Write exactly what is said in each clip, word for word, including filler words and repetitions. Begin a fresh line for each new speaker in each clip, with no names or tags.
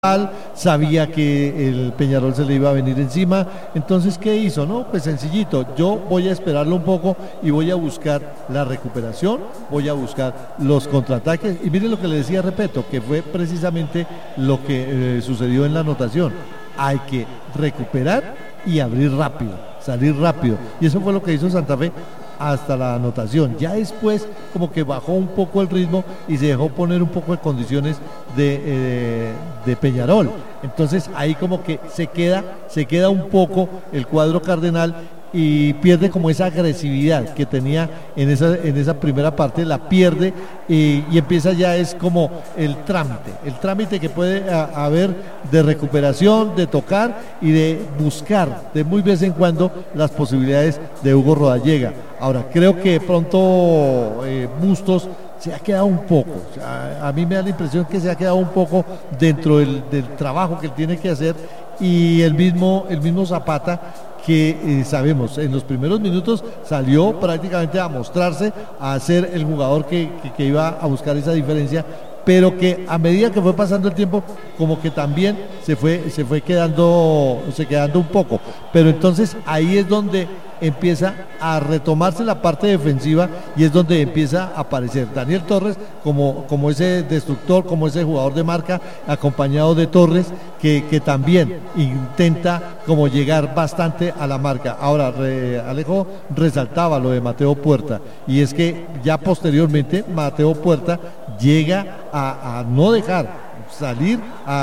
sabía que el Peñarol se le iba a venir encima, entonces ¿qué hizo? No, pues sencillito, yo voy a esperarlo un poco y voy a buscar la recuperación, voy a buscar los contraataques, y miren lo que le decía, repito, que fue precisamente lo que eh, sucedió en la anotación. Hay que recuperar y abrir rápido, salir rápido, y eso fue lo que hizo Santa Fe hasta la anotación. Ya después como que bajó un poco el ritmo y se dejó poner un poco de condiciones de, eh, de Peñarol. Entonces ahí como que se queda, se queda un poco el cuadro cardenal y pierde como esa agresividad que tenía en esa, en esa primera parte, la pierde y, y empieza ya es como el trámite, el trámite que puede a, haber de recuperación, de tocar y de buscar de muy vez en cuando las posibilidades de Hugo Rodallega. Ahora, creo que de pronto eh, Bustos se ha quedado un poco, o sea, a mí me da la impresión que se ha quedado un poco dentro del, del trabajo que él tiene que hacer, y el mismo, el mismo Zapata, que eh, sabemos, en los primeros minutos salió prácticamente a mostrarse, a ser el jugador que, que, que iba a buscar esa diferencia, pero que a medida que fue pasando el tiempo, como que también se fue, se fue quedando, se quedando un poco, pero entonces ahí es donde empieza a retomarse la parte defensiva y es donde empieza a aparecer Daniel Torres como, como ese destructor, como ese jugador de marca, acompañado de Torres, que, que también intenta como llegar bastante a la marca. Ahora, re, Alejo resaltaba lo de Mateo Puerta, y es que ya posteriormente Mateo Puerta llega a, a no dejar salir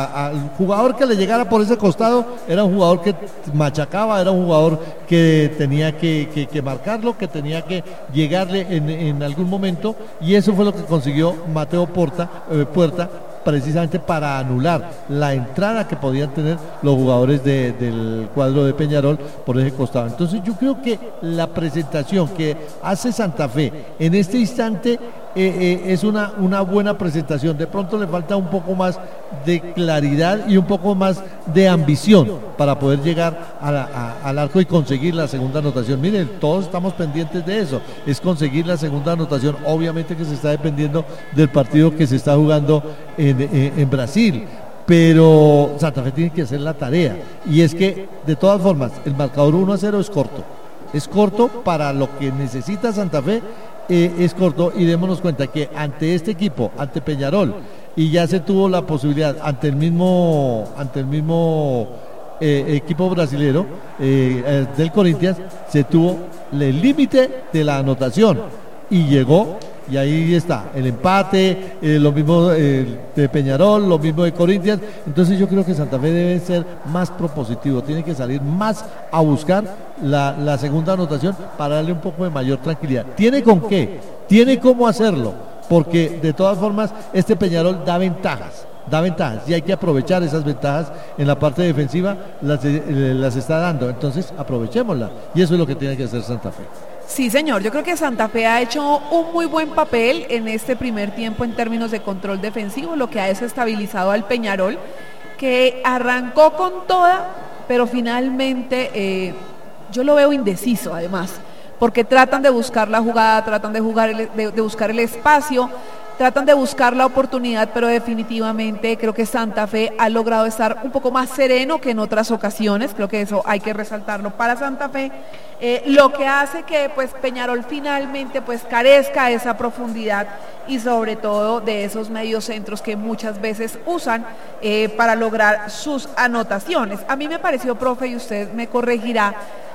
al jugador que le llegara por ese costado. Era un jugador que machacaba, era un jugador que tenía que, que, que marcarlo, que tenía que llegarle en, en algún momento, y eso fue lo que consiguió Mateo Porta, eh, Puerta, precisamente para anular la entrada que podían tener los jugadores de, del cuadro de Peñarol por ese costado. Entonces yo creo que la presentación que hace Santa Fe en este instante eh, eh, es una, una buena presentación. De pronto le falta un poco más de claridad y un poco más de ambición para poder llegar a la, a, al arco y conseguir la segunda anotación. Miren, todos estamos pendientes de eso, es conseguir la segunda anotación. Obviamente que se está dependiendo del partido que se está jugando en, en, en Brasil, pero Santa Fe tiene que hacer la tarea, y es que de todas formas el marcador uno a cero es corto, es corto para lo que necesita Santa Fe, eh, es corto, y démonos cuenta que ante este equipo, ante Peñarol, y ya se tuvo la posibilidad ante el mismo ante el mismo eh, equipo brasilero eh, eh, del Corinthians, se tuvo el límite de la anotación y llegó. Y ahí está, el empate, eh, lo mismo eh, de Peñarol, lo mismo de Corinthians. Entonces yo creo que Santa Fe debe ser más propositivo, tiene que salir más a buscar la, la segunda anotación para darle un poco de mayor tranquilidad. ¿Tiene con qué? ¿Tiene cómo hacerlo? Porque de todas formas este Peñarol da ventajas, da ventajas, y hay que aprovechar esas ventajas en la parte defensiva, las, eh, las está dando. Entonces aprovechémosla, y eso es lo que tiene que hacer Santa Fe.
Sí, señor, yo creo que Santa Fe ha hecho un muy buen papel en este primer tiempo en términos de control defensivo, lo que ha desestabilizado al Peñarol, que arrancó con toda, pero finalmente eh, yo lo veo indeciso además, porque tratan de buscar la jugada, tratan de, jugar el, de, de buscar el espacio, tratan de buscar la oportunidad, pero definitivamente creo que Santa Fe ha logrado estar un poco más sereno que en otras ocasiones. Creo que eso hay que resaltarlo para Santa Fe, eh, lo que hace que pues Peñarol finalmente pues carezca de esa profundidad y sobre todo de esos mediocentros que muchas veces usan eh, para lograr sus anotaciones. A mí me pareció, profe, y usted me corregirá,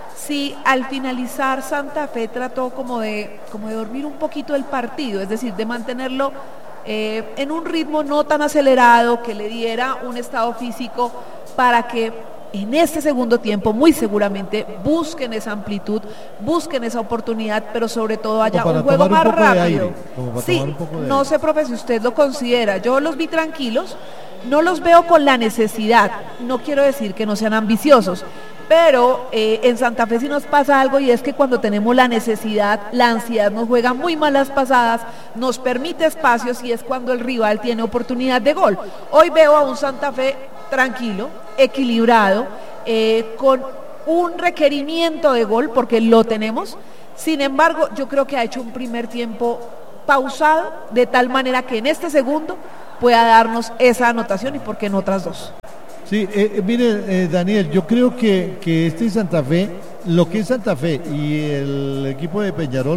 si al finalizar Santa Fe trató como de, como de dormir un poquito el partido, es decir, de mantenerlo eh, en un ritmo no tan acelerado, que le diera un estado físico para que en este segundo tiempo muy seguramente busquen esa amplitud, busquen esa oportunidad, pero sobre todo haya un juego más rápido. Sí, no sé, profe, si usted lo considera. Yo los vi tranquilos, no los veo con la necesidad, no quiero decir que no sean ambiciosos, pero eh, en Santa Fe sí nos pasa algo, y es que cuando tenemos la necesidad, la ansiedad nos juega muy malas pasadas, nos permite espacios, y es cuando el rival tiene oportunidad de gol. Hoy veo a un Santa Fe tranquilo, equilibrado, eh, con un requerimiento de gol, porque lo tenemos. Sin embargo, yo creo que ha hecho un primer tiempo pausado, de tal manera que en este segundo pueda darnos esa anotación y por qué no otras dos.
Sí, eh, mire, eh, Daniel, yo creo que, que este Santa Fe, lo que es Santa Fe y el equipo de Peñarol,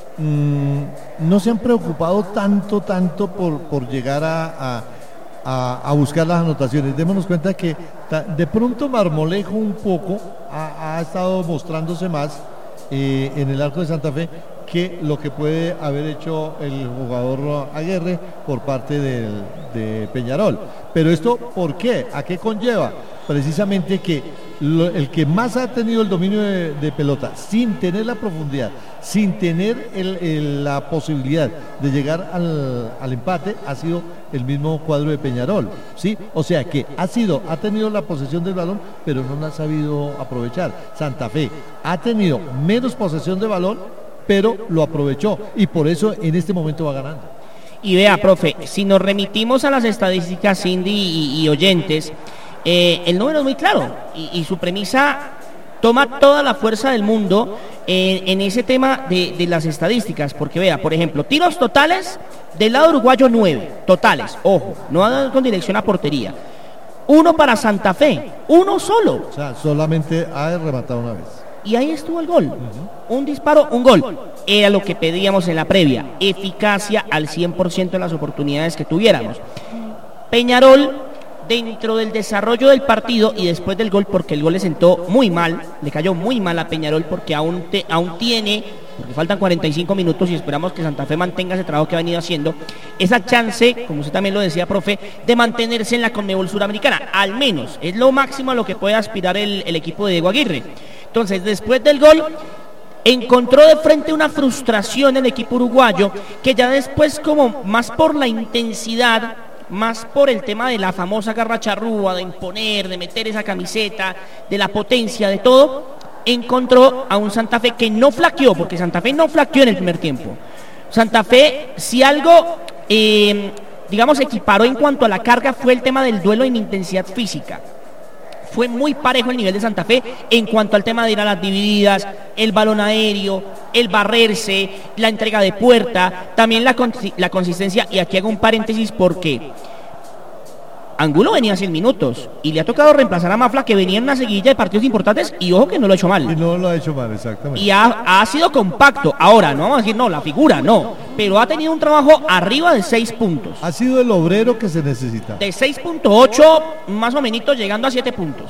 mmm, no se han preocupado tanto, tanto por, por llegar a, a, a, a buscar las anotaciones. Démonos cuenta que ta, de pronto Marmolejo un poco ha, ha estado mostrándose más eh, en el arco de Santa Fe que lo que puede haber hecho el jugador Aguirre por parte del, de Peñarol. Pero esto, ¿por qué? ¿A qué conlleva? Precisamente que lo, el que más ha tenido el dominio de, de pelota, sin tener la profundidad, sin tener el, el, la posibilidad de llegar al, al empate, ha sido el mismo cuadro de Peñarol, ¿sí? O sea que ha sido, ha tenido la posesión del balón, pero no la ha sabido aprovechar. Santa Fe ha tenido menos posesión de balón, pero lo aprovechó y por eso en este momento va ganando.
Y vea, profe, si nos remitimos a las estadísticas, Cindy y, y oyentes, eh, el número es muy claro y, y su premisa toma toda la fuerza del mundo en, en ese tema de, de las estadísticas, porque vea, por ejemplo, tiros totales del lado uruguayo nueve, totales, ojo, no con dirección a portería. Uno para Santa Fe, uno solo.
O sea, solamente ha rematado una vez.
Y ahí estuvo el gol, uh-huh. Un disparo, un gol. Era lo que pedíamos en la previa, eficacia al cien por ciento en las oportunidades que tuviéramos. Peñarol, dentro del desarrollo del partido y después del gol, porque el gol le sentó muy mal, le cayó muy mal a Peñarol porque aún, te, aún tiene, porque faltan cuarenta y cinco minutos y esperamos que Santa Fe mantenga ese trabajo que ha venido haciendo, esa chance, como usted también lo decía, profe, de mantenerse en la Conmebol Suramericana, al menos, es lo máximo a lo que puede aspirar el, el equipo de Diego Aguirre. Entonces, después del gol, encontró de frente una frustración el equipo uruguayo, que ya después, como más por la intensidad, más por el tema de la famosa garra charrúa, de imponer, de meter esa camiseta, de la potencia, de todo, encontró a un Santa Fe que no flaqueó, porque Santa Fe no flaqueó en el primer tiempo. Santa Fe, si algo, eh, digamos, equiparó en cuanto a la carga, fue el tema del duelo en intensidad física. Fue muy parejo el nivel de Santa Fe en cuanto al tema de ir a las divididas, el balón aéreo, el barrerse, la entrega de puerta, también la, la consistencia, y aquí hago un paréntesis porque Angulo venía cien minutos y le ha tocado reemplazar a Mafla, que venía en una seguilla de partidos importantes, y ojo que no lo ha hecho mal.
Y no lo ha hecho mal, exactamente.
Y ha, ha sido compacto. Ahora, no vamos a decir, no, la figura, no. Pero ha tenido un trabajo arriba de seis puntos.
Ha sido el obrero que se necesita.
De seis punto ocho, más o menos, llegando a siete puntos.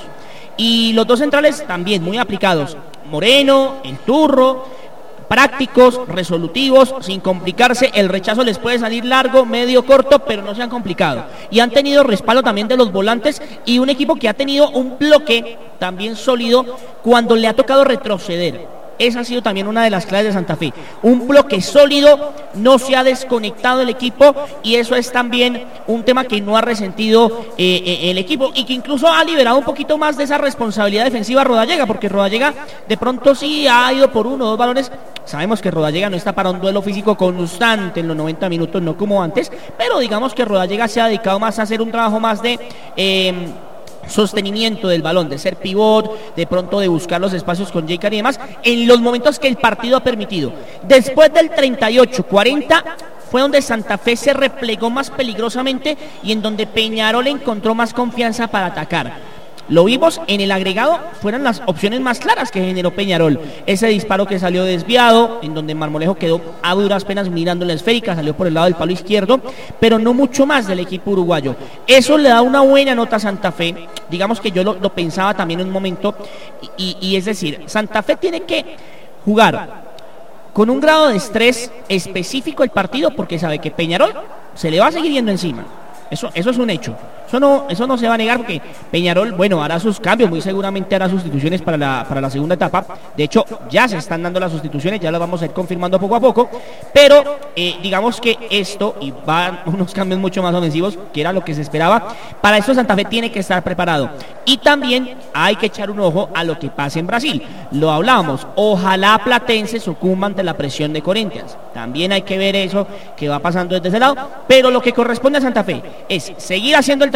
Y los dos centrales también muy aplicados. Moreno, el Turro, prácticos, resolutivos, sin complicarse. El rechazo les puede salir largo, medio, corto, pero no se han complicado. Y han tenido respaldo también de los volantes y un equipo que ha tenido un bloque también sólido cuando le ha tocado retroceder. Esa ha sido también una de las claves de Santa Fe. Un bloque sólido, no se ha desconectado el equipo, y eso es también un tema que no ha resentido eh, eh, el equipo, y que incluso ha liberado un poquito más de esa responsabilidad defensiva a Rodallega, porque Rodallega de pronto sí ha ido por uno o dos balones. Sabemos que Rodallega no está para un duelo físico constante en los noventa minutos, no como antes, pero digamos que Rodallega se ha dedicado más a hacer un trabajo más de Eh, sostenimiento del balón, de ser pivot, de pronto de buscar los espacios con J-Car y demás, en los momentos que el partido ha permitido. Después del treinta y ocho cuarenta fue donde Santa Fe se replegó más peligrosamente y en donde Peñarol encontró más confianza para atacar. Lo vimos en el agregado, fueron las opciones más claras que generó Peñarol. Ese disparo que salió desviado, en donde Marmolejo quedó a duras penas mirando la esférica, salió por el lado del palo izquierdo, pero no mucho más del equipo uruguayo. Eso le da una buena nota a Santa Fe. Digamos que yo lo, lo pensaba también en un momento, y, y es decir, Santa Fe tiene que jugar con un grado de estrés específico el partido, porque sabe que Peñarol se le va a seguir yendo encima. Eso, eso es un hecho. Eso no, eso no se va a negar, porque Peñarol, bueno, hará sus cambios, muy seguramente hará sustituciones para la, para la segunda etapa. De hecho, ya se están dando las sustituciones, ya las vamos a ir confirmando poco a poco. Pero eh, digamos que esto, y van unos cambios mucho más ofensivos, que era lo que se esperaba. Para esto Santa Fe tiene que estar preparado. Y también hay que echar un ojo a lo que pasa en Brasil. Lo hablábamos, ojalá Platense sucumba ante la presión de Corinthians. También hay que ver eso que va pasando desde ese lado. Pero lo que corresponde a Santa Fe es seguir haciendo el trabajo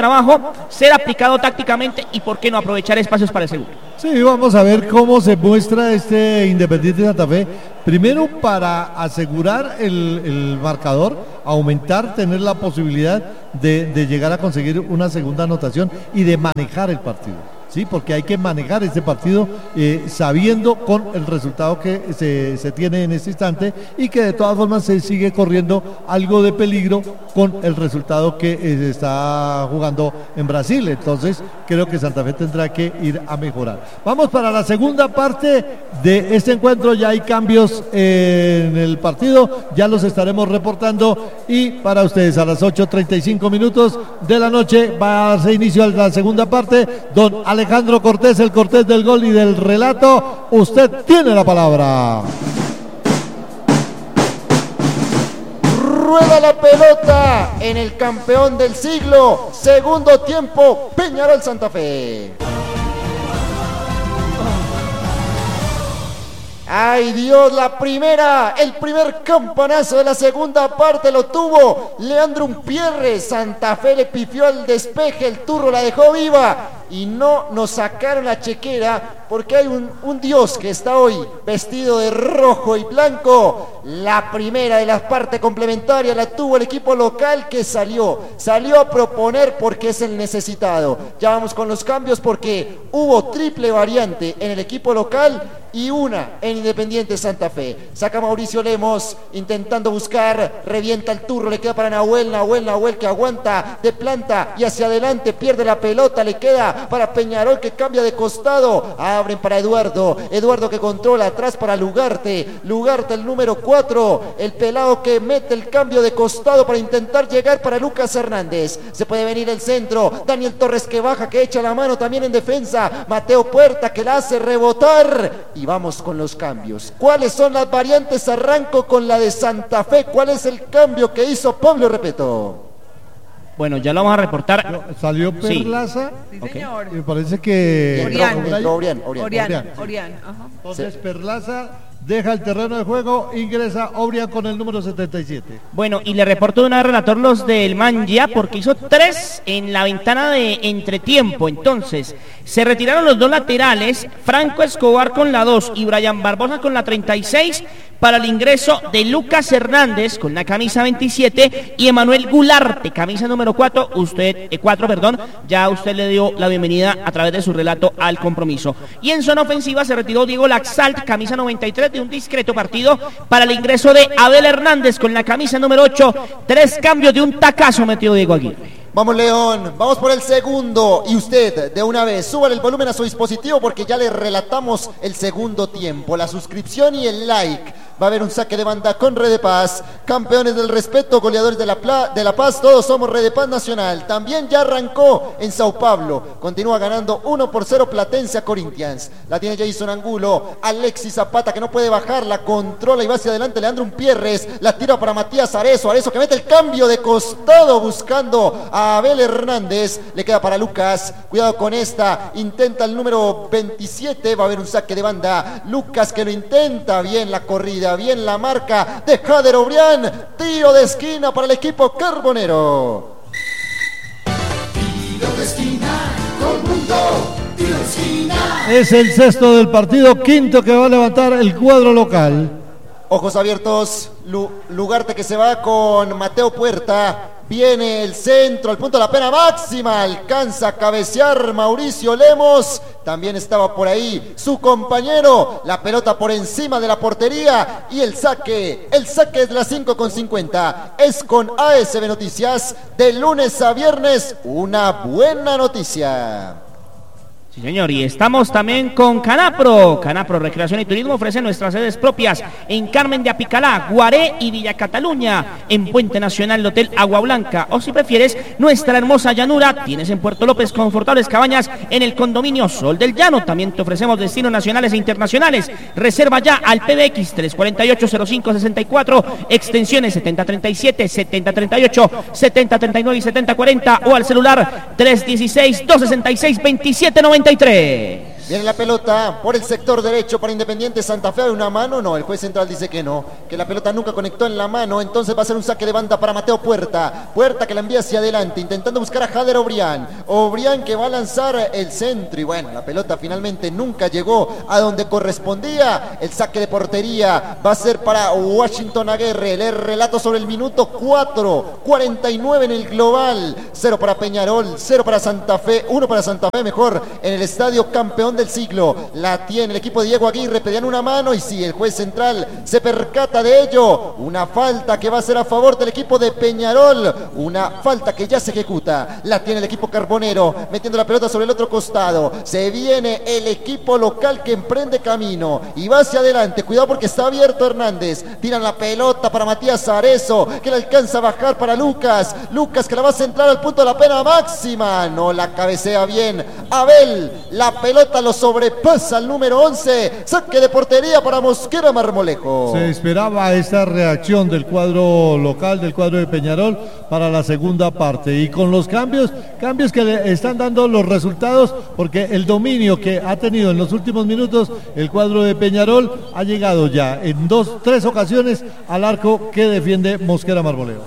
trabajo, ser aplicado tácticamente y por qué no aprovechar espacios para el segundo.
Sí, vamos a ver cómo se muestra este Independiente Santa Fe. Primero, para asegurar el, el marcador, aumentar, tener la posibilidad de, de llegar a conseguir una segunda anotación y de manejar el partido. Sí, porque hay que manejar este partido eh, sabiendo con el resultado que se, se tiene en este instante y que de todas formas se sigue corriendo algo de peligro con el resultado que eh, se está jugando en Brasil. Entonces creo que Santa Fe tendrá que ir a mejorar. Vamos para la segunda parte de este encuentro. Ya hay cambios eh, en el partido, ya los estaremos reportando y para ustedes a las ocho treinta y cinco minutos de la noche va a darse inicio a la segunda parte. Don Alejandro Alejandro Cortés, el Cortés del gol y del relato, usted tiene la palabra.
Rueda la pelota en el campeón del siglo, segundo tiempo, Peñarol Santa Fe. ¡Ay Dios! La primera, el primer campanazo de la segunda parte lo tuvo Leandro Umpierre. Santa Fe le pifió al despeje, el Turro la dejó viva y no nos sacaron la chequera porque hay un, un Dios que está hoy vestido de rojo y blanco. La primera de las partes complementarias la tuvo el equipo local que salió, salió a proponer porque es el necesitado. Ya vamos con los cambios porque hubo triple variante en el equipo local y una en Independiente Santa Fe. Saca Mauricio Lemos intentando buscar, revienta el Turro, le queda para Nahuel, Nahuel, Nahuel que aguanta de planta y hacia adelante, pierde la pelota, le queda para Peñarol que cambia de costado, abren para Eduardo, Eduardo que controla atrás para Lugarte, Lugarte el número cuatro, el pelado que mete el cambio de costado para intentar llegar para Lucas Hernández, se puede venir el centro, Daniel Torres que baja, que echa la mano también en defensa, Mateo Puerta que la hace rebotar y vamos con los cambios. ¿Cuáles son las variantes? Arranco con la de Santa Fe. ¿Cuál es el cambio que hizo Pablo Repeto?
Bueno, ya lo vamos a reportar.
No, salió Perlaza.
Sí,
Okay.
señor.
Me parece que
Orián.
Entró Orián, Orián.
Orián,
Orián.
Orián, ajá.
Entonces
Sí.
Perlaza deja el terreno de juego, ingresa Obrian con el número setenta y siete.
Bueno, y le reporto de una vez, relator, los del Manja, porque hizo tres en la ventana de entretiempo. Entonces, se retiraron los dos laterales, Franco Escobar con la dos y Brian Barbosa con la treinta y seis, para el ingreso de Lucas Hernández con la camisa veintisiete y Emanuel Gularte, camisa número cuatro, usted, eh, cuatro, perdón, ya usted le dio la bienvenida a través de su relato al compromiso. Y en zona ofensiva se retiró Diego Laxalt, camisa noventa y tres, de un discreto partido para el ingreso de Abel Hernández con la camisa número ocho, tres cambios de un tacazo metió Diego Aguirre.
Vamos León, vamos por el segundo y usted de una vez súbale el volumen a su dispositivo porque ya le relatamos el segundo tiempo, la suscripción y el like. Va a haber un saque de banda con Red de Paz, campeones del respeto, goleadores de la, Pla de la Paz, todos somos Red de Paz Nacional. También ya arrancó en Sao Paulo, continúa ganando uno por cero Platense a Corinthians. La tiene Jason Angulo, Alexis Zapata que no puede bajar, la controla y va hacia adelante Leandro Umpierres, la tira para Matías Arezo, Arezo que mete el cambio de costado buscando a Abel Hernández, le queda para Lucas, cuidado con esta, intenta el número veintisiete, va a haber un saque de banda, Lucas que lo intenta, bien la corrida, bien la marca de Jader Obrián, tiro de esquina para el equipo carbonero.
Tiro de esquina, todo el mundo, tiro de esquina.
Es el sexto del partido, quinto que va a levantar el cuadro local.
Ojos abiertos, Lu Lugarte que se va con Mateo Puerta. Viene el centro, al punto de la pena máxima, alcanza a cabecear Mauricio Lemos, también estaba por ahí su compañero, la pelota por encima de la portería y el saque, el saque es las cinco con cincuenta, es con A S B Noticias, de lunes a viernes, una buena noticia.
Sí, señor, y estamos también con Canapro. Canapro Recreación y Turismo ofrece nuestras sedes propias en Carmen de Apicalá, Guaré y Villa Cataluña, en Puente Nacional el Hotel Agua Blanca, o si prefieres, nuestra hermosa llanura, tienes en Puerto López confortables cabañas en el condominio Sol del Llano. También te ofrecemos destinos nacionales e internacionales. Reserva ya al P B X tres cuatro ocho cero cinco seis cuatro, extensiones setenta treinta y siete, setenta treinta y ocho, setenta treinta y nueve y setenta cuarenta o al celular tres uno seis, dos seis seis, veintisiete noventa y tres.
Viene la pelota por el sector derecho para Independiente Santa Fe. ¿Hay una mano? No, el juez central dice que no, que la pelota nunca conectó en la mano. Entonces va a ser un saque de banda para Mateo Puerta. Puerta que la envía hacia adelante, intentando buscar a Jader Obrián. Obrián que va a lanzar el centro. Y bueno, la pelota finalmente nunca llegó a donde correspondía. El saque de portería va a ser para Washington Aguirre. Le relato sobre el minuto cuatro, cuarenta y nueve en el global. Cero para Peñarol, cero para Santa Fe, uno para Santa Fe mejor en el estadio campeón del siglo. La tiene el equipo de Diego Aguirre, pedían una mano y sí, el juez central se percata de ello. Una falta que va a ser a favor del equipo de Peñarol, una falta que ya se ejecuta. La tiene el equipo carbonero, metiendo la pelota sobre el otro costado. Se viene el equipo local que emprende camino y va hacia adelante. Cuidado porque está abierto Hernández. Tiran la pelota para Matías Arezo, que le alcanza a bajar para Lucas. Lucas que la va a centrar al punto de la pena máxima. No la cabecea bien Abel. La pelota lo sobrepasa al número once. Saque de portería para Mosquera Marmolejo.
Se esperaba esta reacción del cuadro local, del cuadro de Peñarol, para la segunda parte. Y con los cambios, cambios que le están dando los resultados, porque el dominio que ha tenido en los últimos minutos el cuadro de Peñarol ha llegado ya en dos, tres ocasiones al arco que defiende Mosquera Marmolejo.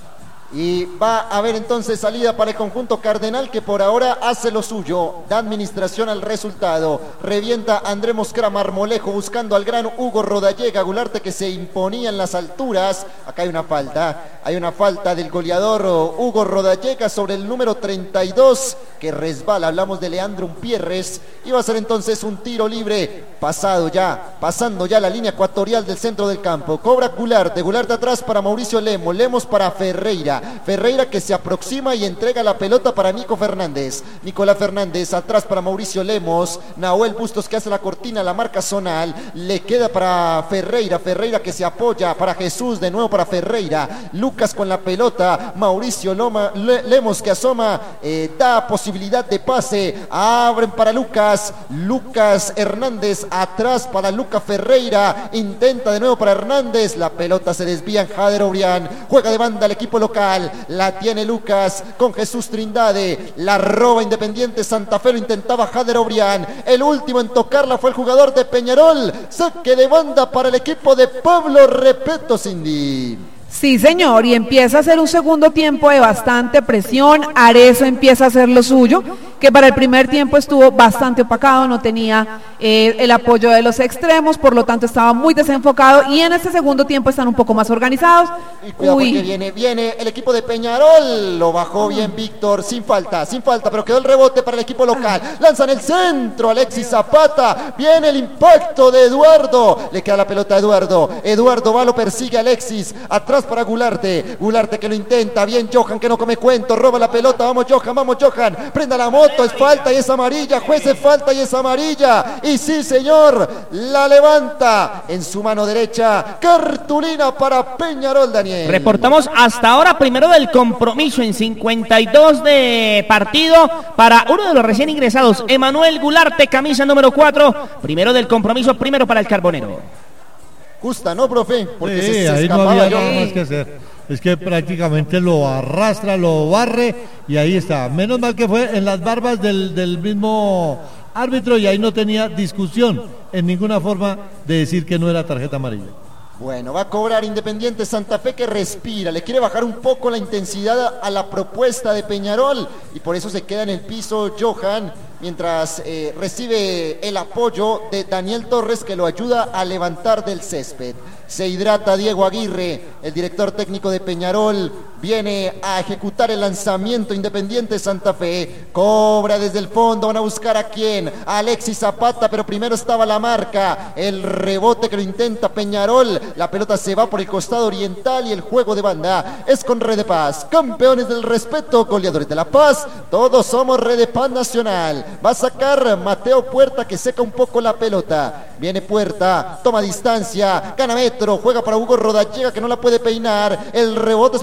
Y va a haber entonces salida para el conjunto cardenal, que por ahora hace lo suyo, da administración al resultado. Revienta André Mosquera Marmolejo buscando al gran Hugo Rodallega. Gularte que se imponía en las alturas. Acá hay una falta, hay una falta del goleador Hugo Rodallega sobre el número treinta y dos que resbala. Hablamos de Leandro Umpierres y va a ser entonces un tiro libre pasado ya, pasando ya la línea ecuatorial del centro del campo. Cobra Gularte, Gularte atrás para Mauricio Lemos, Lemos para Ferreira. Ferreira que se aproxima y entrega la pelota para Nico Fernández. Nicolás Fernández atrás para Mauricio Lemos. Nahuel Bustos que hace la cortina, la marca zonal. Le queda para Ferreira. Ferreira que se apoya para Jesús. De nuevo para Ferreira. Lucas con la pelota. Mauricio Loma, Le, Lemos que asoma. Eh, da posibilidad de pase. Abren para Lucas. Lucas Hernández atrás para Lucas Ferreira. Intenta de nuevo para Hernández. La pelota se desvía en Jader Obrián. Juega de banda el equipo local. La tiene Lucas con Jesús Trindade. La roba Independiente Santa Fe. Lo intentaba Jader Obrián. El último en tocarla fue el jugador de Peñarol. Saque de banda para el equipo de Pablo Repeto, Cindy.
Sí, señor, y empieza a hacer un segundo tiempo de bastante presión. Arezo empieza a hacer lo suyo, que para el primer tiempo estuvo bastante opacado, no tenía eh, el apoyo de los extremos, por lo tanto estaba muy desenfocado, y en este segundo tiempo están un poco más organizados.
Y cuidado Uy. porque viene, viene el equipo de Peñarol, lo bajó bien Víctor, sin falta, sin falta, pero quedó el rebote para el equipo local. Lanzan el centro, Alexis Zapata, viene el impacto de Eduardo, le queda la pelota a Eduardo. Eduardo va, lo persigue Alexis, atrás para Gularte, Gularte que lo intenta, bien Johan que no come cuento, roba la pelota, vamos Johan, vamos Johan, prenda la moto, es falta y es amarilla, juez es falta y es amarilla, y sí señor, la levanta en su mano derecha, cartulina para Peñarol, Daniel.
Reportamos hasta ahora primero del compromiso en cincuenta y dos de partido para uno de los recién ingresados, Emanuel Gularte, camisa número cuatro, primero del compromiso, primero para el Carbonero.
Justa, ¿no, profe?
Porque sí, se, se ahí no había yo. nada más que hacer. Es que prácticamente lo arrastra, lo barre y ahí está. Menos mal que fue en las barbas del, del mismo árbitro y ahí no tenía discusión en ninguna forma de decir que no era tarjeta amarilla.
Bueno, va a cobrar Independiente Santa Fe, que respira, le quiere bajar un poco la intensidad a la propuesta de Peñarol y por eso se queda en el piso Johan, mientras eh, recibe el apoyo de Daniel Torres, que lo ayuda a levantar del césped. Se hidrata Diego Aguirre, el director técnico de Peñarol, viene a ejecutar el lanzamiento. Independiente Santa Fe cobra desde el fondo, van a buscar a quién, a Alexis Zapata, pero primero estaba la marca, el rebote que lo intenta Peñarol, la pelota se va por el costado oriental y el juego de banda es con Red de Paz, campeones del respeto, goleadores de la paz, todos somos Red de Paz Nacional. Va a sacar Mateo Puerta, que seca un poco la pelota, viene Puerta, toma distancia, gana metro, juega para Hugo Rodallega, que no la puede peinar, el rebote es para Nico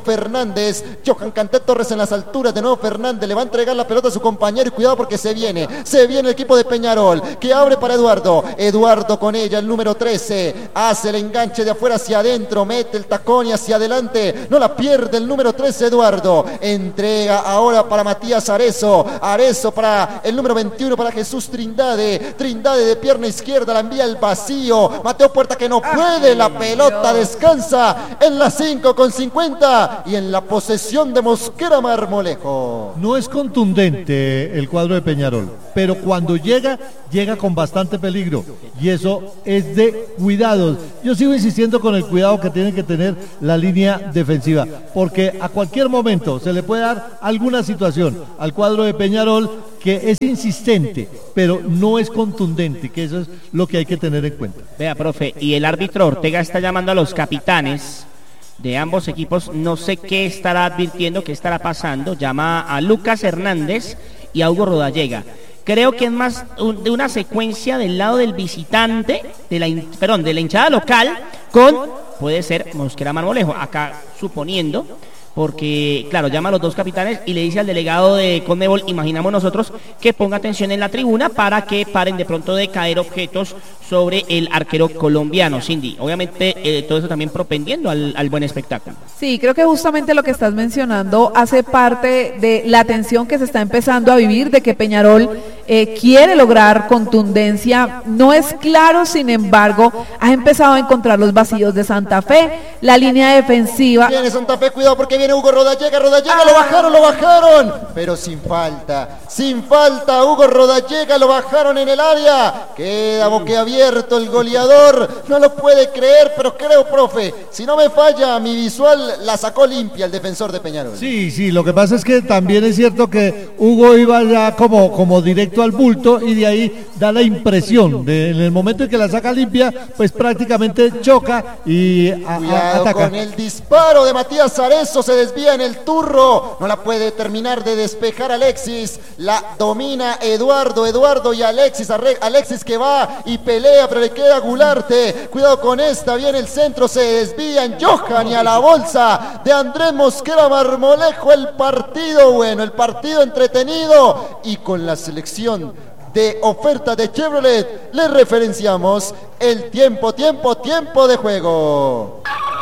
Fernández. Johan Canté Torres en las alturas. De nuevo Fernández le va a entregar la pelota a su compañero y cuidado porque se viene. Se viene el equipo de Peñarol que abre para Eduardo. Eduardo con ella, el número trece. Hace el enganche de afuera hacia adentro. Mete el tacón y hacia adelante. No la pierde el número trece Eduardo. Entrega ahora para Matías Arezo. Arezo para el número veintiuno para Jesús Trindade. Trindade de pierna izquierda la envía al vacío. Mateo Puerta que no puede. La pelota descansa en la cinco con cincuenta y en la posesión de Mosquera Marmolejo.
No es contundente el cuadro de Peñarol, pero cuando llega, llega con bastante peligro y eso es de cuidados. Yo sigo insistiendo con el cuidado que tiene que tener la línea defensiva, porque a cualquier momento se le puede dar alguna situación al cuadro de Peñarol que es insistente, pero no es contundente, que eso es lo que hay que tener en cuenta.
Vea, profe, y el árbitro Ortega está llamando a los capitanes de ambos equipos, no sé qué estará advirtiendo, qué estará pasando, llama a Lucas Hernández y a Hugo Rodallega. Creo que es más un, de una secuencia del lado del visitante, de la, perdón, de la hinchada local, con, puede ser Mosquera Marmolejo, acá suponiendo, porque, claro, llama a los dos capitanes y le dice al delegado de Conmebol, imaginamos nosotros, que ponga atención en la tribuna para que paren de pronto de caer objetos sobre el arquero colombiano, Cindy. Obviamente, eh, todo eso también propendiendo al, al buen espectáculo.
Sí, creo que justamente lo que estás mencionando hace parte de la tensión que se está empezando a vivir, de que Peñarol eh, quiere lograr contundencia. No es claro, sin embargo, ha empezado a encontrar los vacíos de Santa Fe, la línea defensiva.
Viene Santa Fe, cuidado porque viene Hugo Rodallega, Rodallega, ah. lo bajaron, lo bajaron, pero sin falta, sin falta, Hugo Rodallega, lo bajaron en el área, queda boquiabierto el goleador, no lo puede creer, pero creo, profe, si no me falla mi visual, la sacó limpia el defensor de Peñarol.
Sí, sí, lo que pasa es que también es cierto que Hugo iba ya como, como directo al bulto y de ahí da la impresión, de, en el momento en que la saca limpia, pues prácticamente choca y a,
Cuidado
a, ataca.
Con el disparo de Matías Arezo, se desvía en el turro, no la puede terminar de despejar Alexis, la domina Eduardo, Eduardo y Alexis, Alexis que va y pelea, pero le queda Gularte, cuidado con esta, viene el centro, se desvían Johan y a la bolsa de Andrés Mosquera Marmolejo, el partido bueno, el partido entretenido y con la selección de oferta de Chevrolet le referenciamos el tiempo, tiempo, tiempo de juego.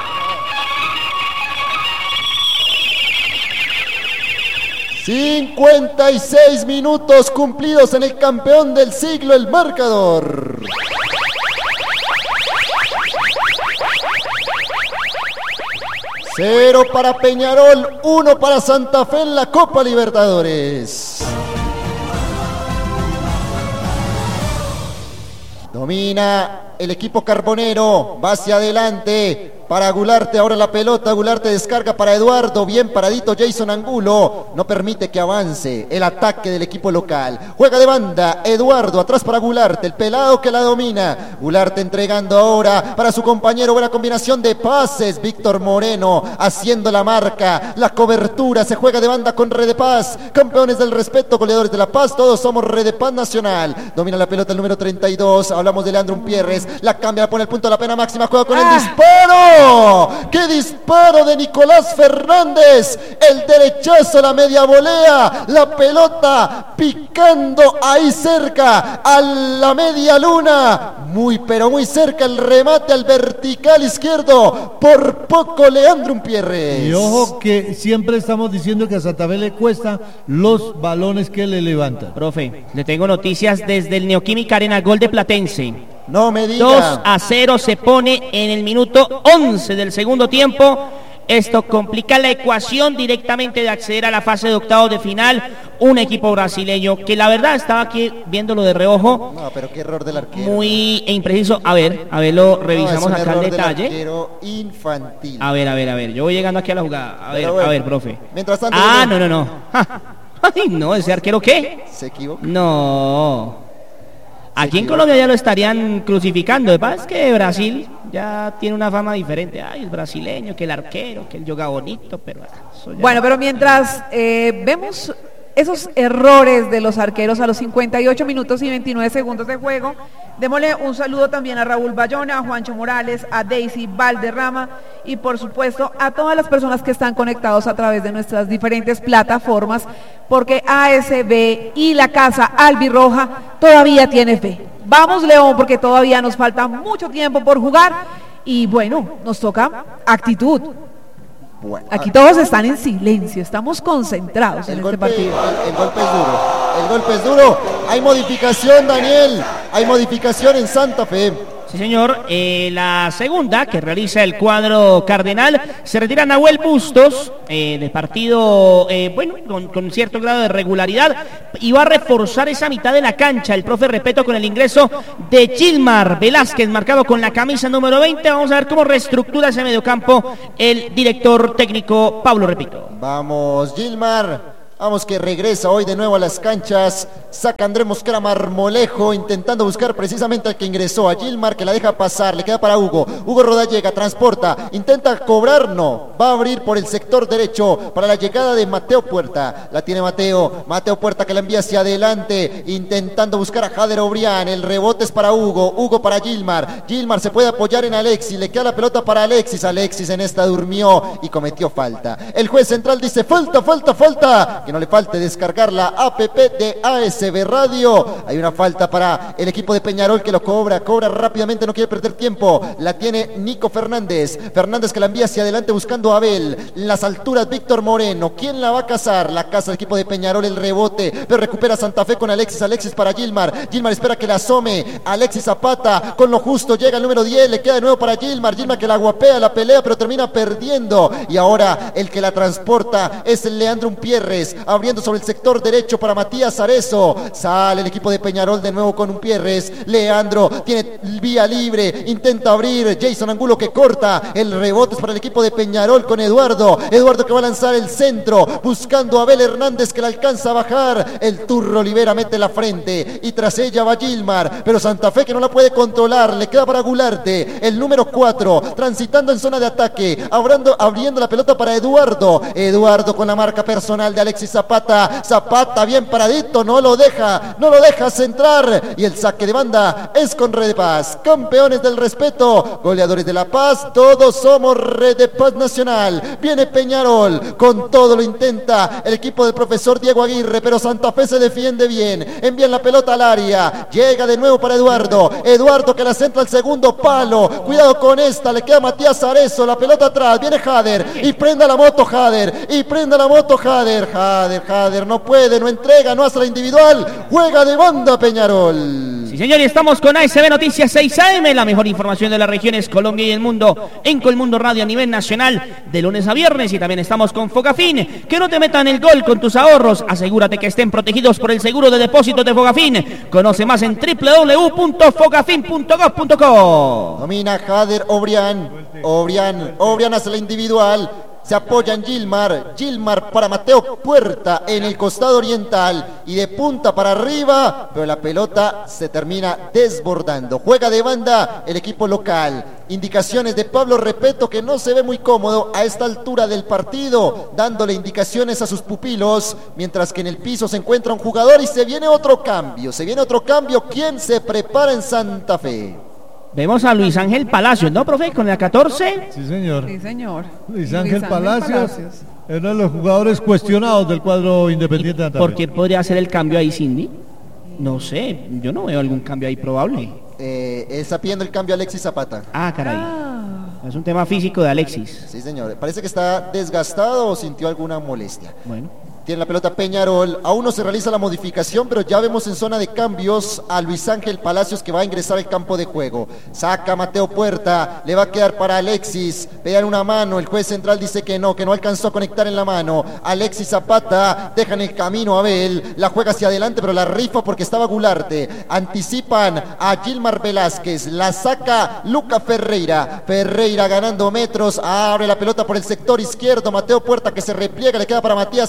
cincuenta y seis minutos cumplidos en el campeón del siglo, el marcador. Cero para Peñarol, uno para Santa Fe en la Copa Libertadores. Domina el equipo carbonero, va hacia adelante para Gularte, ahora la pelota, Gularte descarga para Eduardo, bien paradito Jason Angulo, no permite que avance el ataque del equipo local, juega de banda, Eduardo, atrás para Gularte, el pelado que la domina, Gularte entregando ahora para su compañero, buena combinación de pases, Víctor Moreno haciendo la marca, la cobertura, se juega de banda con Red de Paz, campeones del respeto, goleadores de La Paz, todos somos Red de Paz Nacional, domina la pelota el número treinta y dos, hablamos de Leandro Umpierres, la cambia, la pone el punto de la pena máxima, juega con ah. el disparo. ¡Qué disparo de Nicolás Fernández! El derechazo, la media volea, la pelota picando ahí cerca a la media luna. Muy pero muy cerca el remate al vertical izquierdo. Por poco Leandro Umpierres.
Y ojo que siempre estamos diciendo que a Santa Fe le cuesta los balones que le levantan.
Profe, le tengo noticias desde el Neoquímica Arena, gol de Platense.
No me diga.
dos a cero se pone en el minuto once del segundo tiempo. Esto complica la ecuación directamente de acceder a la fase de octavos de final. Un equipo brasileño que la verdad estaba aquí viéndolo de reojo.
No, pero qué error del arquero.
Muy impreciso. A ver, a ver, lo revisamos no, acá el detalle.
Del arquero infantil.
A ver, a ver, a ver. Yo voy llegando aquí a la jugada. A ver, bueno, a ver, profe.
Mientras tanto.
Ah, no, no, no. Ay, no, ese arquero ¿qué?
Se equivocó.
No. Aquí en Colombia ya lo estarían crucificando. Lo que pasa es que Brasil ya tiene una fama diferente. Ay, el brasileño, que el arquero, que él yoga bonito, pero...
Ya... Bueno, pero mientras eh, vemos esos errores de los arqueros a los cincuenta y ocho minutos y veintinueve segundos de juego. Démosle un saludo también a Raúl Bayona, a Juancho Morales, a Daisy Valderrama y por supuesto a todas las personas que están conectados a través de nuestras diferentes plataformas, porque A S B y la Casa Albirroja todavía tiene fe. Vamos, León, porque todavía nos falta mucho tiempo por jugar y bueno, nos toca actitud.
Bueno,
Aquí todos están en silencio, estamos concentrados en
el
este
golpe,
partido.
el, el golpe es duro, el golpe es duro. Hay modificación, Daniel, hay modificación en Santa Fe.
Sí, señor. Eh, la segunda que realiza el cuadro cardenal, se retira Nahuel Bustos eh, del partido, eh, bueno, con, con cierto grado de regularidad, y va a reforzar esa mitad de la cancha el profe Repeto con el ingreso de Gilmar Velázquez, marcado con la camisa número veinte. Vamos a ver cómo reestructura ese mediocampo el director técnico Pablo Repeto.
Vamos, Gilmar. Vamos, que regresa hoy de nuevo a las canchas. Saca Andrés Mosquera Marmolejo, intentando buscar precisamente al que ingresó, a Gilmar, que la deja pasar, le queda para Hugo. Hugo Roda llega, transporta, intenta cobrar, no. Va a abrir por el sector derecho para la llegada de Mateo Puerta. La tiene Mateo, Mateo Puerta que la envía hacia adelante, intentando buscar a Jader Obrián. El rebote es para Hugo, Hugo para Gilmar. Gilmar se puede apoyar en Alexis, le queda la pelota para Alexis. Alexis en esta durmió y cometió falta. El juez central dice falta, falta, falta. Que no le falte descargar la app de A S B Radio. Hay una falta para el equipo de Peñarol que lo cobra, cobra rápidamente, no quiere perder tiempo. La tiene Nico Fernández, Fernández que la envía hacia adelante buscando a Abel. En las alturas Víctor Moreno, ¿quién la va a cazar? La caza el equipo de Peñarol, el rebote, pero recupera Santa Fe con Alexis, Alexis para Gilmar. Gilmar espera que la asome, Alexis Zapata con lo justo, llega el número diez, le queda de nuevo para Gilmar. Gilmar que la guapea, la pelea, pero termina perdiendo. Y ahora el que la transporta es el Leandro Umpierres, abriendo sobre el sector derecho para Matías Arezo. Sale el equipo de Peñarol de nuevo con Umpierres. Leandro tiene vía libre, intenta abrir. Jason Angulo que corta. El rebote es para el equipo de Peñarol con Eduardo. Eduardo que va a lanzar el centro, buscando a Abel Hernández que la alcanza a bajar. El Turro Olivera mete la frente y tras ella va Gilmar, pero Santa Fe que no la puede controlar. Le queda para Gularte, el número cuatro, transitando en zona de ataque, abriendo, abriendo la pelota para Eduardo. Eduardo con la marca personal de Alexis Zapata. Zapata bien paradito, no lo deja, no lo deja centrar. Y el saque de banda es con Red de Paz. Campeones del respeto, goleadores de La Paz, todos somos Red de Paz Nacional. Viene Peñarol, con todo lo intenta el equipo del profesor Diego Aguirre, pero Santa Fe se defiende bien. Envían la pelota al área, llega de nuevo para Eduardo. Eduardo que la centra al segundo palo. Cuidado con esta, le queda Matías Arezo, la pelota atrás, viene Jader y prenda la moto Jader, y prenda la moto Jader, Jader, Jader no puede, no entrega, no hace la individual, juega de banda Peñarol.
Sí, señor, y estamos con A S B Noticias seis A M, la mejor información de las regiones Colombia y el mundo en Colmundo Radio a nivel nacional, de lunes a viernes. Y también estamos con Fogafín. Que no te metan el gol con tus ahorros, asegúrate que estén protegidos por el seguro de depósitos de Fogafín. Conoce más en doble u doble u doble u punto fogafin punto gov punto co.
Domina Jader Obrián, Obrián, Obrián hace la individual. Se apoya en Gilmar, Gilmar para Mateo Puerta en el costado oriental y de punta para arriba, pero la pelota se termina desbordando. Juega de banda el equipo local. Indicaciones de Pablo Repeto, que no se ve muy cómodo a esta altura del partido, dándole indicaciones a sus pupilos, mientras que en el piso se encuentra un jugador y se viene otro cambio, se viene otro cambio. ¿Quién se prepara en Santa Fe?
Vemos a Luis Ángel Palacios, ¿no, profe? Con la catorce.
Sí, señor.
Sí, señor.
Luis Ángel, Luis Ángel Palacios, Palacios es uno de los jugadores cuestionados del cuadro Independiente de Santa Fe.
¿Por qué podría hacer el cambio ahí, Cindy? No sé, yo no veo algún cambio ahí probable.
Eh, está pidiendo el cambio a Alexis Zapata.
Ah, caray. Ah. Es un tema físico de Alexis.
Sí, señor. Parece que está desgastado o sintió alguna molestia.
Bueno.
Tiene la pelota Peñarol, aún no se realiza la modificación, pero ya vemos en zona de cambios a Luis Ángel Palacios que va a ingresar al campo de juego. Saca Mateo Puerta, le va a quedar para Alexis, pegan una mano, el juez central dice que no, que no alcanzó a conectar en la mano. Alexis Zapata, dejan el camino a Abel, la juega hacia adelante, pero la rifa porque estaba Gularte. Anticipan a Gilmar Velázquez, la saca Luca Ferreira, Ferreira ganando metros, abre la pelota por el sector izquierdo, Mateo Puerta que se repliega, le queda para Matías Ares.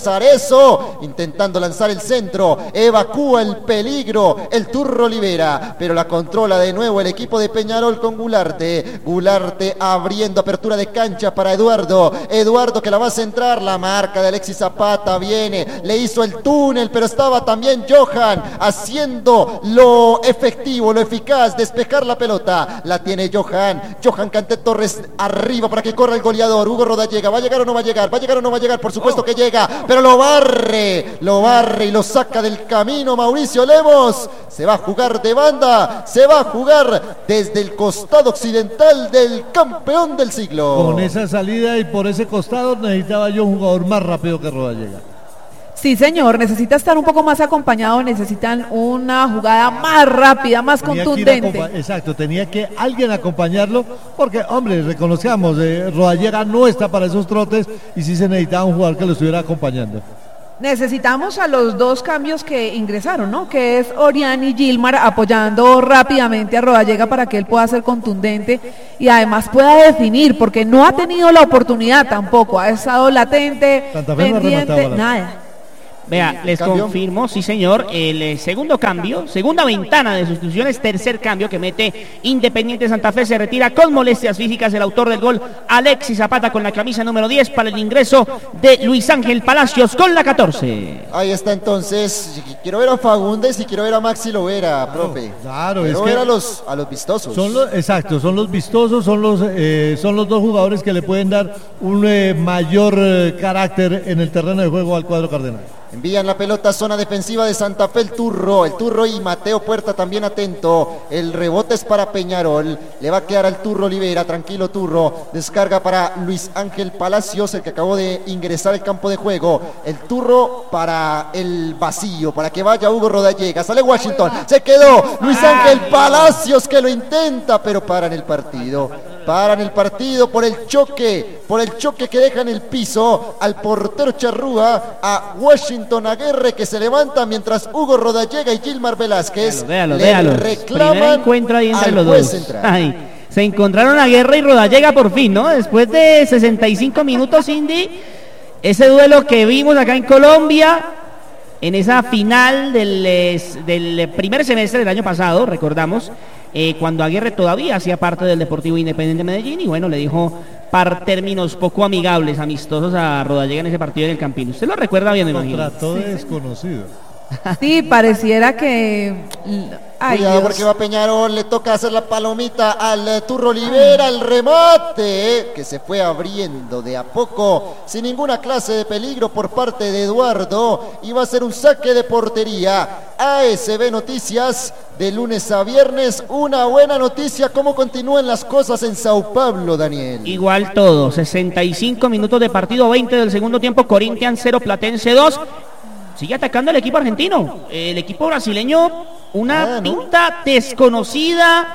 eso, intentando lanzar el centro, evacúa el peligro, el Turro libera, pero la controla de nuevo el equipo de Peñarol con Gularte. Gularte abriendo apertura de cancha para Eduardo. Eduardo que la va a centrar, la marca de Alexis Zapata viene, le hizo el túnel, pero estaba también Johan haciendo lo efectivo, lo eficaz, despejar la pelota. La tiene Johan, Johan Canté Torres arriba para que corra el goleador. Hugo Rodallega, ¿va a llegar o no va a llegar? ¿Va a llegar o no va a llegar? Por supuesto que llega, pero lo barre, lo barre y lo saca del camino Mauricio Lemos. Se va a jugar de banda, se va a jugar desde el costado occidental del campeón del siglo.
Con esa salida y por ese costado necesitaba yo un jugador más rápido que Rodallega.
Sí, señor, necesita estar un poco más acompañado, necesitan una jugada más rápida, más
tenía
contundente.
Exacto, tenía que alguien acompañarlo, porque, hombre, reconozcamos, eh, Rodallega no está para esos trotes y sí se necesitaba un jugador que lo estuviera acompañando.
Necesitamos a los dos cambios que ingresaron, ¿no? Que es Orián y Gilmar apoyando rápidamente a Rodallega para que él pueda ser contundente y además pueda definir, porque no ha tenido la oportunidad tampoco, ha estado latente, pendiente,
no
nada.
Vea, les
¿Cambio?
confirmo, sí señor, el eh, segundo cambio, segunda ventana de sustituciones, tercer cambio que mete Independiente Santa Fe, se retira con molestias físicas el autor del gol, Alexis Zapata, con la camisa número diez para el ingreso de Luis Ángel Palacios con la catorce.
Ahí está entonces, quiero ver a Fagundes y quiero ver a Maxi Lovera, profe.
Claro,
quiero
es
ver
que
a los, a los vistosos.
Son los, exacto, son los vistosos, son los, eh, son los dos jugadores que le pueden dar un eh, mayor eh, carácter en el terreno de juego al cuadro cardenal.
Envían la pelota a zona defensiva de Santa Fe, el Turro, el Turro y Mateo Puerta también atento. El rebote es para Peñarol, le va a quedar al Turro Olivera, tranquilo Turro. Descarga para Luis Ángel Palacios, el que acabó de ingresar al campo de juego. El Turro para el vacío, para que vaya Hugo Rodallega. Sale Washington, se quedó Luis Ángel Palacios que lo intenta, pero paran el partido. Paran el partido por el choque, por el choque que deja en el piso al portero Charrúa, a Washington Aguirre que se levanta mientras Hugo Rodallega y Gilmar Velázquez
Véalo,
le
véalo,
reclaman
primer encuentro ahí entre
al
los
juez
dos.
central.
Ay, se encontraron Aguirre y Rodallega por fin, ¿no? Después de sesenta y cinco minutos, Indy, ese duelo que vimos acá en Colombia, en esa final del, del primer semestre del año pasado, recordamos, eh, cuando Aguirre todavía hacía parte del Deportivo Independiente de Medellín y bueno, le dijo par términos poco amigables, amistosos a Rodallega en ese partido en el Campín. Usted lo recuerda bien, me imagino.
Trató de desconocido.
Sí, pareciera que... Ay,
Cuidado
Dios.
porque va Peñarol, le toca hacer la palomita al eh, Turro Olivera, el remate eh, que se fue abriendo de a poco, sin ninguna clase de peligro por parte de Eduardo, y va a ser un saque de portería. A S B Noticias, de lunes a viernes, una buena noticia, cómo continúan las cosas en Sao Paulo, Daniel.
Igual todo, sesenta y cinco minutos de partido, veinte del segundo tiempo, Corinthians cero, Platense dos. Sigue atacando el equipo argentino, el equipo brasileño, una
Ah, ¿no?
pinta desconocida,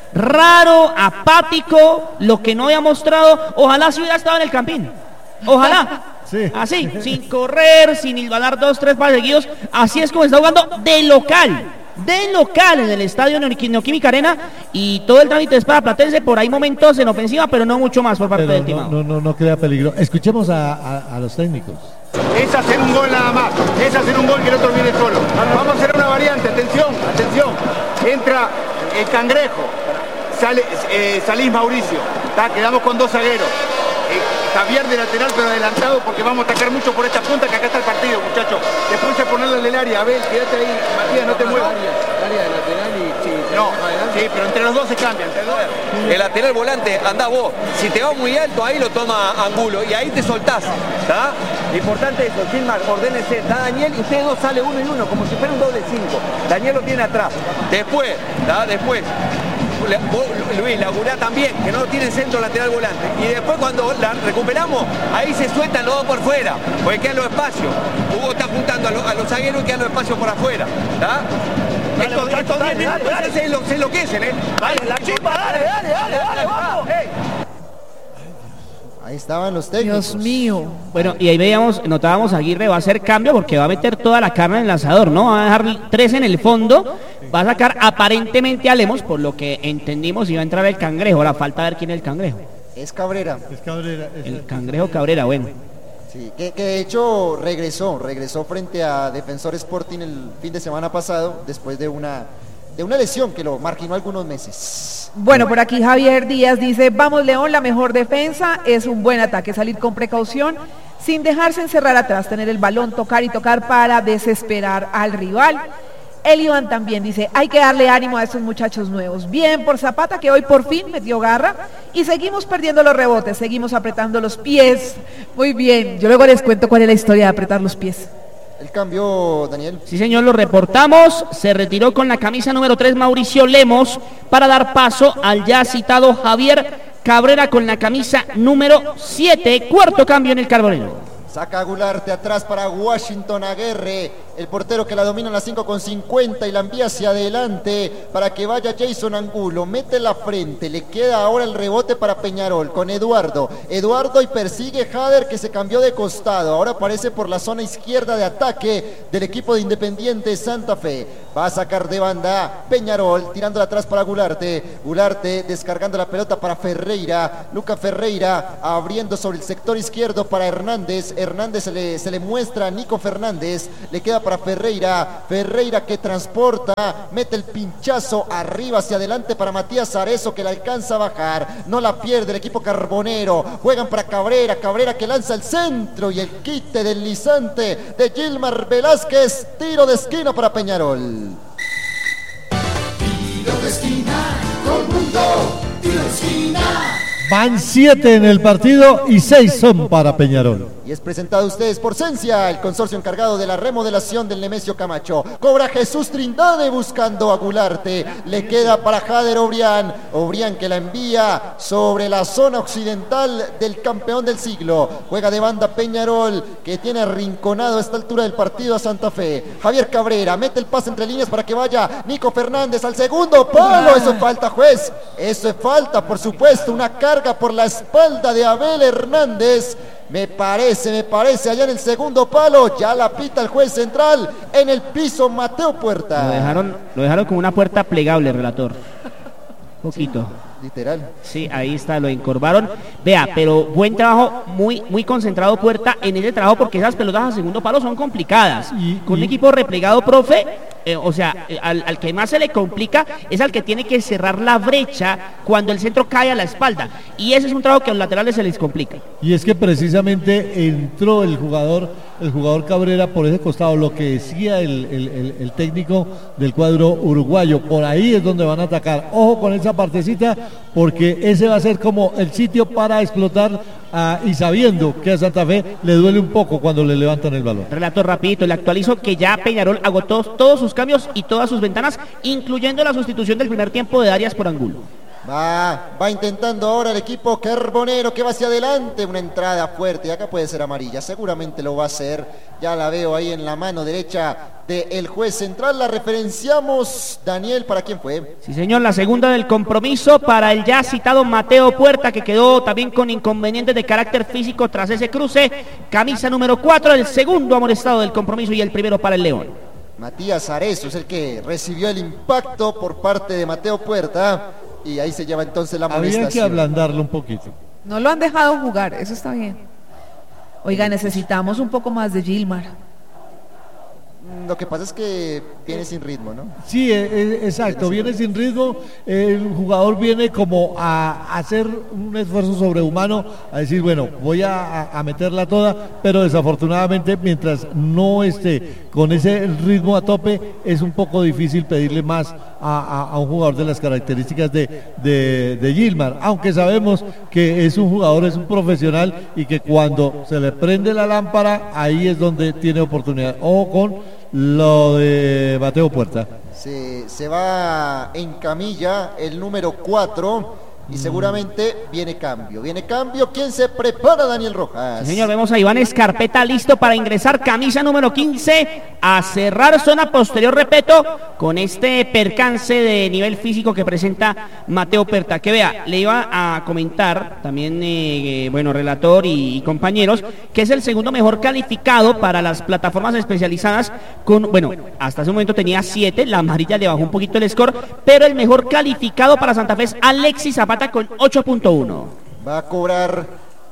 raro, apático, lo que no había mostrado. Ojalá si hubiera estado en el Campín, ojalá.
Sí.
Así, sin correr, sin hilvanar dos, tres pases seguidos, así es como está jugando de local, de local en el estadio Neoquí- Neoquímica Arena, y todo el trámite es para Platense, por ahí momentos en ofensiva, pero no mucho más por parte
Pero
del
no,
Timao.
no, no, no crea peligro. Escuchemos a, a, a los técnicos.
Es hacer un gol nada más, es hacer un gol que el otro viene solo. Vamos a hacer una variante, atención, atención. Entra el Cangrejo, sale, eh, salís Mauricio, ¿tá? Quedamos con dos zagueros. Eh, Javier de lateral pero adelantado porque vamos a atacar mucho por esta punta que acá está el partido, muchachos. Después de ponerle en el área, Abel, quédate ahí, Matías, no te muevas.
Área de lateral y sí,
No, sí, pero entre los dos se cambian. Entre los dos.
el lateral volante, anda vos. Si te va muy alto, ahí lo toma Angulo y ahí te soltás. ¿Tá? Importante eso, Gilmar, ordénese. Está Daniel y ustedes dos sale uno y uno, como si fuera un doble cinco. Daniel lo tiene atrás. Después, ¿tá? Después. Le- vos, Luis, la Gurá también, que no tiene centro lateral volante. Y después cuando la recuperamos, ahí se sueltan los dos por fuera, porque quedan los espacios. Hugo está apuntando a, lo- a los zagueros y quedan los espacios por afuera. ¿Tá? Estos, estos diez minutos ya se, enlo- se enloquecen, ¿eh? Dale, la chispa, dale, dale, dale, dale, vamos. Ey.
Ahí estaban los técnicos.
Dios mío.
Bueno, y ahí veíamos, notábamos a Aguirre va a hacer cambio porque va a meter toda la carne en el lanzador, ¿no? Va a dejar tres en el fondo, va a sacar aparentemente a Lemos, por lo que entendimos, y va a entrar el Cangrejo. Ahora falta ver quién es el Cangrejo.
Es Cabrera.
Es Cabrera. Es
El Cangrejo Cabrera, bueno.
Sí, que, que de hecho regresó, regresó frente a Defensor Sporting el fin de semana pasado, después de una, de una lesión que lo marginó algunos meses.
Bueno, por aquí Javier Díaz dice, vamos León, la mejor defensa es un buen ataque, salir con precaución, sin dejarse encerrar atrás, tener el balón, tocar y tocar para desesperar al rival. El Iván también dice, hay que darle ánimo a estos muchachos nuevos. Bien por Zapata, que hoy por fin metió garra, y seguimos perdiendo los rebotes, seguimos apretando los pies. Muy bien, yo luego les cuento cuál es la historia de apretar los pies.
El cambio, Daniel.
Sí, señor, lo reportamos. Se retiró con la camisa número tres Mauricio Lemos para dar paso al ya citado Javier Cabrera con la camisa número siete. Cuarto cambio en el Carbonero.
Saca Gularte atrás para Washington Aguerre, el portero que la domina en la cinco con cincuenta y la envía hacia adelante para que vaya Jason Angulo, mete la frente, le queda ahora el rebote para Peñarol con Eduardo, Eduardo y persigue Jader que se cambió de costado, ahora aparece por la zona izquierda de ataque del equipo de Independiente Santa Fe, va a sacar de banda Peñarol, tirándola atrás para Gularte, Gularte descargando la pelota para Ferreira, Luca Ferreira abriendo sobre el sector izquierdo para Hernández, Hernández se le, se le muestra a Nico Fernández, le queda para Ferreira, Ferreira que transporta, mete el pinchazo arriba hacia adelante para Matías Arezo que la alcanza a bajar, no la pierde el equipo carbonero, juegan para Cabrera, Cabrera que lanza el centro y el quite deslizante de Gilmar Velázquez, tiro de esquina para Peñarol.
Tiro de esquina, Colmundo, tiro de esquina.
Van siete en el partido y seis son para Peñarol.
Y es presentado a ustedes por Cencia, el consorcio encargado de la remodelación del Nemesio Camacho. Cobra Jesús Trindade buscando a Gularte. Le queda para Jader Obrián. Obrián que la envía sobre la zona occidental del campeón del siglo. Juega de banda Peñarol que tiene arrinconado a esta altura del partido a Santa Fe. Javier Cabrera mete el pase entre líneas para que vaya Nico Fernández al segundo palo. Eso es falta, juez. Eso es falta, por supuesto. Una carga por la espalda de Abel Hernández. Me parece, me parece, allá en el segundo palo, ya la pita el juez central, en el piso Mateo Puerta.
Lo dejaron, lo dejaron con una puerta plegable, relator. Poquito.
Sí, literal.
Sí, ahí está, lo encorvaron. Vea, pero buen trabajo, muy, muy concentrado Puerta en ese trabajo, porque esas pelotas a segundo palo son complicadas.
Y,
con
y...
un equipo replegado, profe, eh, o sea, eh, al, al que más se le complica es al que tiene que cerrar la brecha cuando el centro cae a la espalda. Y ese es un trabajo que a los laterales se les complica.
Y es que precisamente entró el jugador, el jugador Cabrera por ese costado, lo que decía el, el, el, el técnico del cuadro uruguayo. Por ahí es donde van a atacar. Ojo con esa partecita, porque ese va a ser como el sitio para explotar, uh, y sabiendo que a Santa Fe le duele un poco cuando le levantan el balón.
Relator rapidito, le actualizo que ya Peñarol agotó todos sus cambios y todas sus ventanas, incluyendo la sustitución del primer tiempo de Arias por Angulo.
Va, va intentando ahora el equipo carbonero que va hacia adelante, una entrada fuerte, y acá puede ser amarilla, seguramente lo va a hacer, ya la veo ahí en la mano derecha del juez central, la referenciamos, Daniel, ¿para quién fue?
Sí señor, la segunda del compromiso para el ya citado Mateo Puerta, que quedó también con inconvenientes de carácter físico tras ese cruce, camisa número cuatro, el segundo amonestado del compromiso y el primero para el León.
Matías Arezo es el que recibió el impacto por parte de Mateo Puerta. Y ahí se lleva entonces la amonestación.
Había que ablandarlo un poquito.
No lo han dejado jugar, eso está bien. Oiga, necesitamos un poco más de Gilmar.
Lo que pasa es que viene sin ritmo, ¿no?
Sí, eh, exacto, viene sin ritmo, el jugador viene como a hacer un esfuerzo sobrehumano, a decir, bueno, voy a, a meterla toda, pero desafortunadamente mientras no esté con ese ritmo a tope, es un poco difícil pedirle más a, a, a un jugador de las características de, de, de Gilmar, aunque sabemos que es un jugador, es un profesional y que cuando se le prende la lámpara, ahí es donde tiene oportunidad. Ojo con lo de Mateo Puerta.
Se, se va en camilla el número cuatro y seguramente viene cambio. Viene cambio. ¿Quién se prepara? Daniel Rojas.
Sí, señor, vemos a Iván Escarpeta listo para ingresar, camisa número quince, a cerrar zona posterior, repito, con este percance de nivel físico que presenta Mateo Puerta. Que vea, le iba a comentar también, eh, bueno, relator y, y compañeros, que es el segundo mejor calificado para las plataformas especializadas con, bueno, hasta ese momento tenía siete, la amarilla le bajó un poquito el score, pero el mejor calificado para Santa Fe es Alexis Zapata con ocho punto uno.
Va a cobrar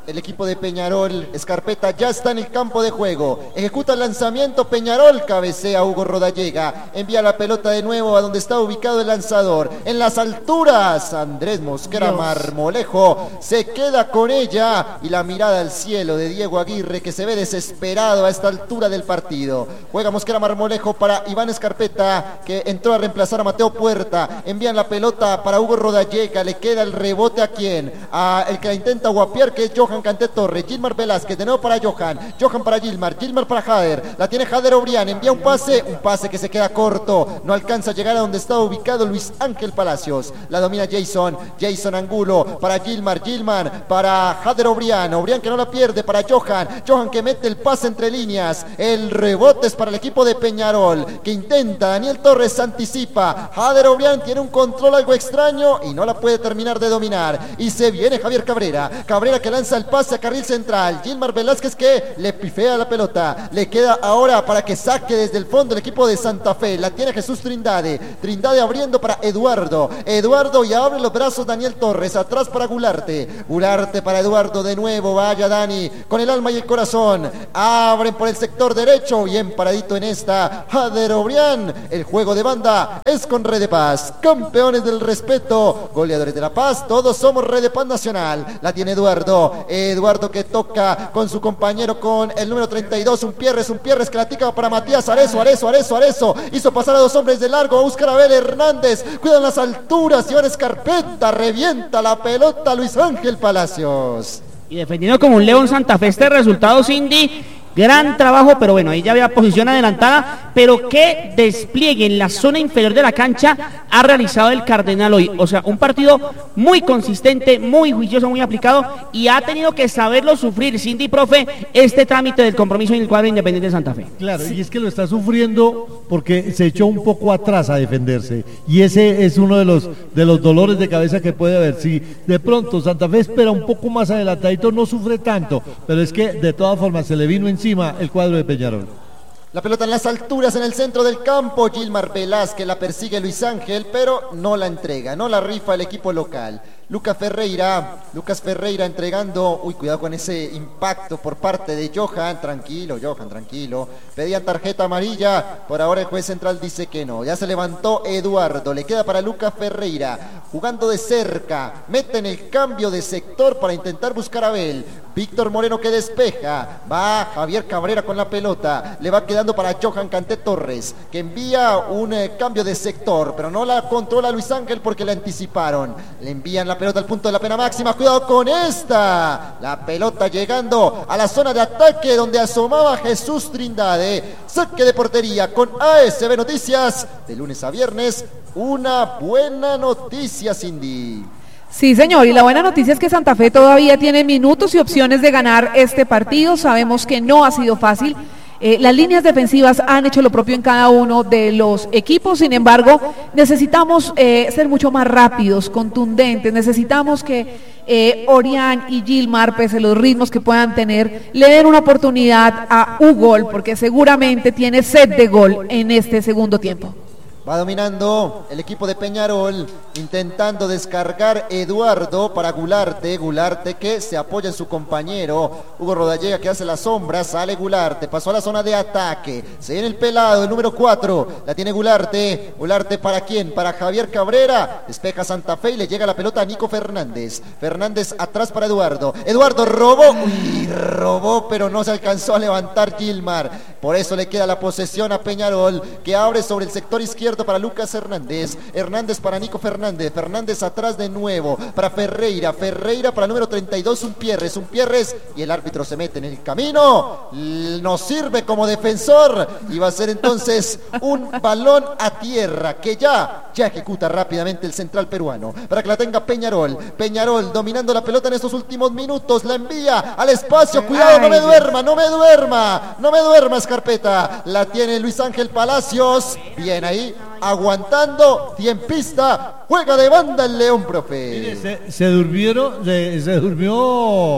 El equipo de Peñarol, Escarpeta ya está en el campo de juego. Ejecuta el lanzamiento Peñarol, cabecea Hugo Rodallega. Envía la pelota de nuevo a donde está ubicado el lanzador. En las alturas, Andrés Mosquera Dios. Marmolejo se queda con ella. Y la mirada al cielo de Diego Aguirre, que se ve desesperado a esta altura del partido. Juega Mosquera Marmolejo para Iván Escarpeta, que entró a reemplazar a Mateo Puerta. Envían la pelota para Hugo Rodallega. Le queda el rebote a quién? A el que la intenta guapiar, que es Johan Canté Torres. Gilmar Velázquez de nuevo para Johan, Johan para Gilmar, Gilmar para Jader, la tiene Jader Obrián, envía un pase, un pase que se queda corto, no alcanza a llegar a donde está ubicado Luis Ángel Palacios, la domina Jason, Jason Angulo para Gilmar, Gilmar para Jader Obrián, Obrián que no la pierde para Johan, Johan que mete el pase entre líneas, el rebote es para el equipo de Peñarol, que intenta, Daniel Torres anticipa, Jader Obrián tiene un control algo extraño y no la puede terminar de dominar, y se viene Javier Cabrera, Cabrera que lanza el pase a carril central, Gilmar Velázquez que le pifea la pelota, le queda ahora para que saque desde el fondo el equipo de Santa Fe, la tiene Jesús Trindade, Trindade abriendo para Eduardo, Eduardo y abre los brazos Daniel Torres, atrás para Gularte, Gularte para Eduardo de nuevo, vaya Dani, con el alma y el corazón, abren por el sector derecho, bien paradito en esta, Jader Obrián, el juego de banda es con Red de Paz, campeones del respeto, goleadores de La Paz, todos somos Red de Paz Nacional, la tiene Eduardo, Eduardo que toca con su compañero con el número treinta y dos, un Pierres, un Pierres que la tica para Matías Arezo, Arezo, Arezo, Arezo, hizo pasar a dos hombres de largo, a buscar a Abel Hernández, cuidan las alturas, Iván Escarpeta, revienta la pelota Luis Ángel Palacios.
Y defendiendo como un león Santa Fe este resultado, Cindy. Gran trabajo, pero bueno, ahí ya había posición adelantada, pero qué despliegue en la zona inferior de la cancha ha realizado el Cardenal hoy. O sea, un partido muy consistente, muy juicioso, muy aplicado, y ha tenido que saberlo sufrir, Cindy, profe, este trámite del compromiso en el cuadro Independiente de Santa Fe.
Claro, y es que lo está sufriendo porque se echó un poco atrás a defenderse, y ese es uno de los, de los dolores de cabeza que puede haber. Si de pronto Santa Fe espera un poco más adelantadito, no sufre tanto, pero es que de todas formas se le vino encima el cuadro de Peñarol.
La pelota en las alturas en el centro del campo, Gilmar Velázquez la persigue Luis Ángel, pero no la entrega, no la rifa el equipo local. Lucas Ferreira, Lucas Ferreira entregando, uy, cuidado con ese impacto por parte de Johan, tranquilo, Johan, tranquilo, pedían tarjeta amarilla, por ahora el juez central dice que no, ya se levantó Eduardo, le queda para Lucas Ferreira, jugando de cerca, mete en el cambio de sector para intentar buscar a Abel, Víctor Moreno que despeja, va Javier Cabrera con la pelota, le va quedando para Johan Canté Torres, que envía un eh, cambio de sector, pero no la controla Luis Ángel porque la anticiparon, le envían la pelota al punto de la pena máxima, cuidado con esta, la pelota llegando a la zona de ataque donde asomaba Jesús Trindade, saque de portería con A S B Noticias, de lunes a viernes, una buena noticia, Cindy.
Sí, señor, y la buena noticia es que Santa Fe todavía tiene minutos y opciones de ganar este partido, sabemos que no ha sido fácil. Eh, las líneas defensivas han hecho lo propio en cada uno de los equipos, sin embargo, necesitamos eh, ser mucho más rápidos, contundentes, necesitamos que eh, Orián y Gilmar, pese a los ritmos que puedan tener, le den una oportunidad a Hugo, porque seguramente tiene sed de gol en este segundo tiempo.
Va dominando el equipo de Peñarol, intentando descargar Eduardo para Gularte, Gularte que se apoya en su compañero, Hugo Rodallega que hace la sombra, sale Gularte, pasó a la zona de ataque, se viene el pelado, el número cuatro, la tiene Gularte, Gularte para quién, para Javier Cabrera, despeja Santa Fe y le llega la pelota a Nico Fernández, Fernández atrás para Eduardo, Eduardo robó, uy, robó pero no se alcanzó a levantar Gilmar, por eso le queda la posesión a Peñarol, que abre sobre el sector izquierdo para Lucas Hernández, Hernández para Nico Fernández, Fernández atrás de nuevo para Ferreira, Ferreira para el número treinta y dos, un Pierres, un Pierres y el árbitro se mete en el camino, nos sirve como defensor y va a ser entonces un balón a tierra que ya, ya ejecuta rápidamente el central peruano, para que la tenga Peñarol, Peñarol dominando la pelota en estos últimos minutos, la envía al espacio, cuidado, no me duerma, no me duerma, no me duerma Escarpeta, la tiene Luis Ángel Palacios, bien ahí, aguantando, tiempista, juega de banda el León, profe.
Mire, se, se durmieron, se, se durmió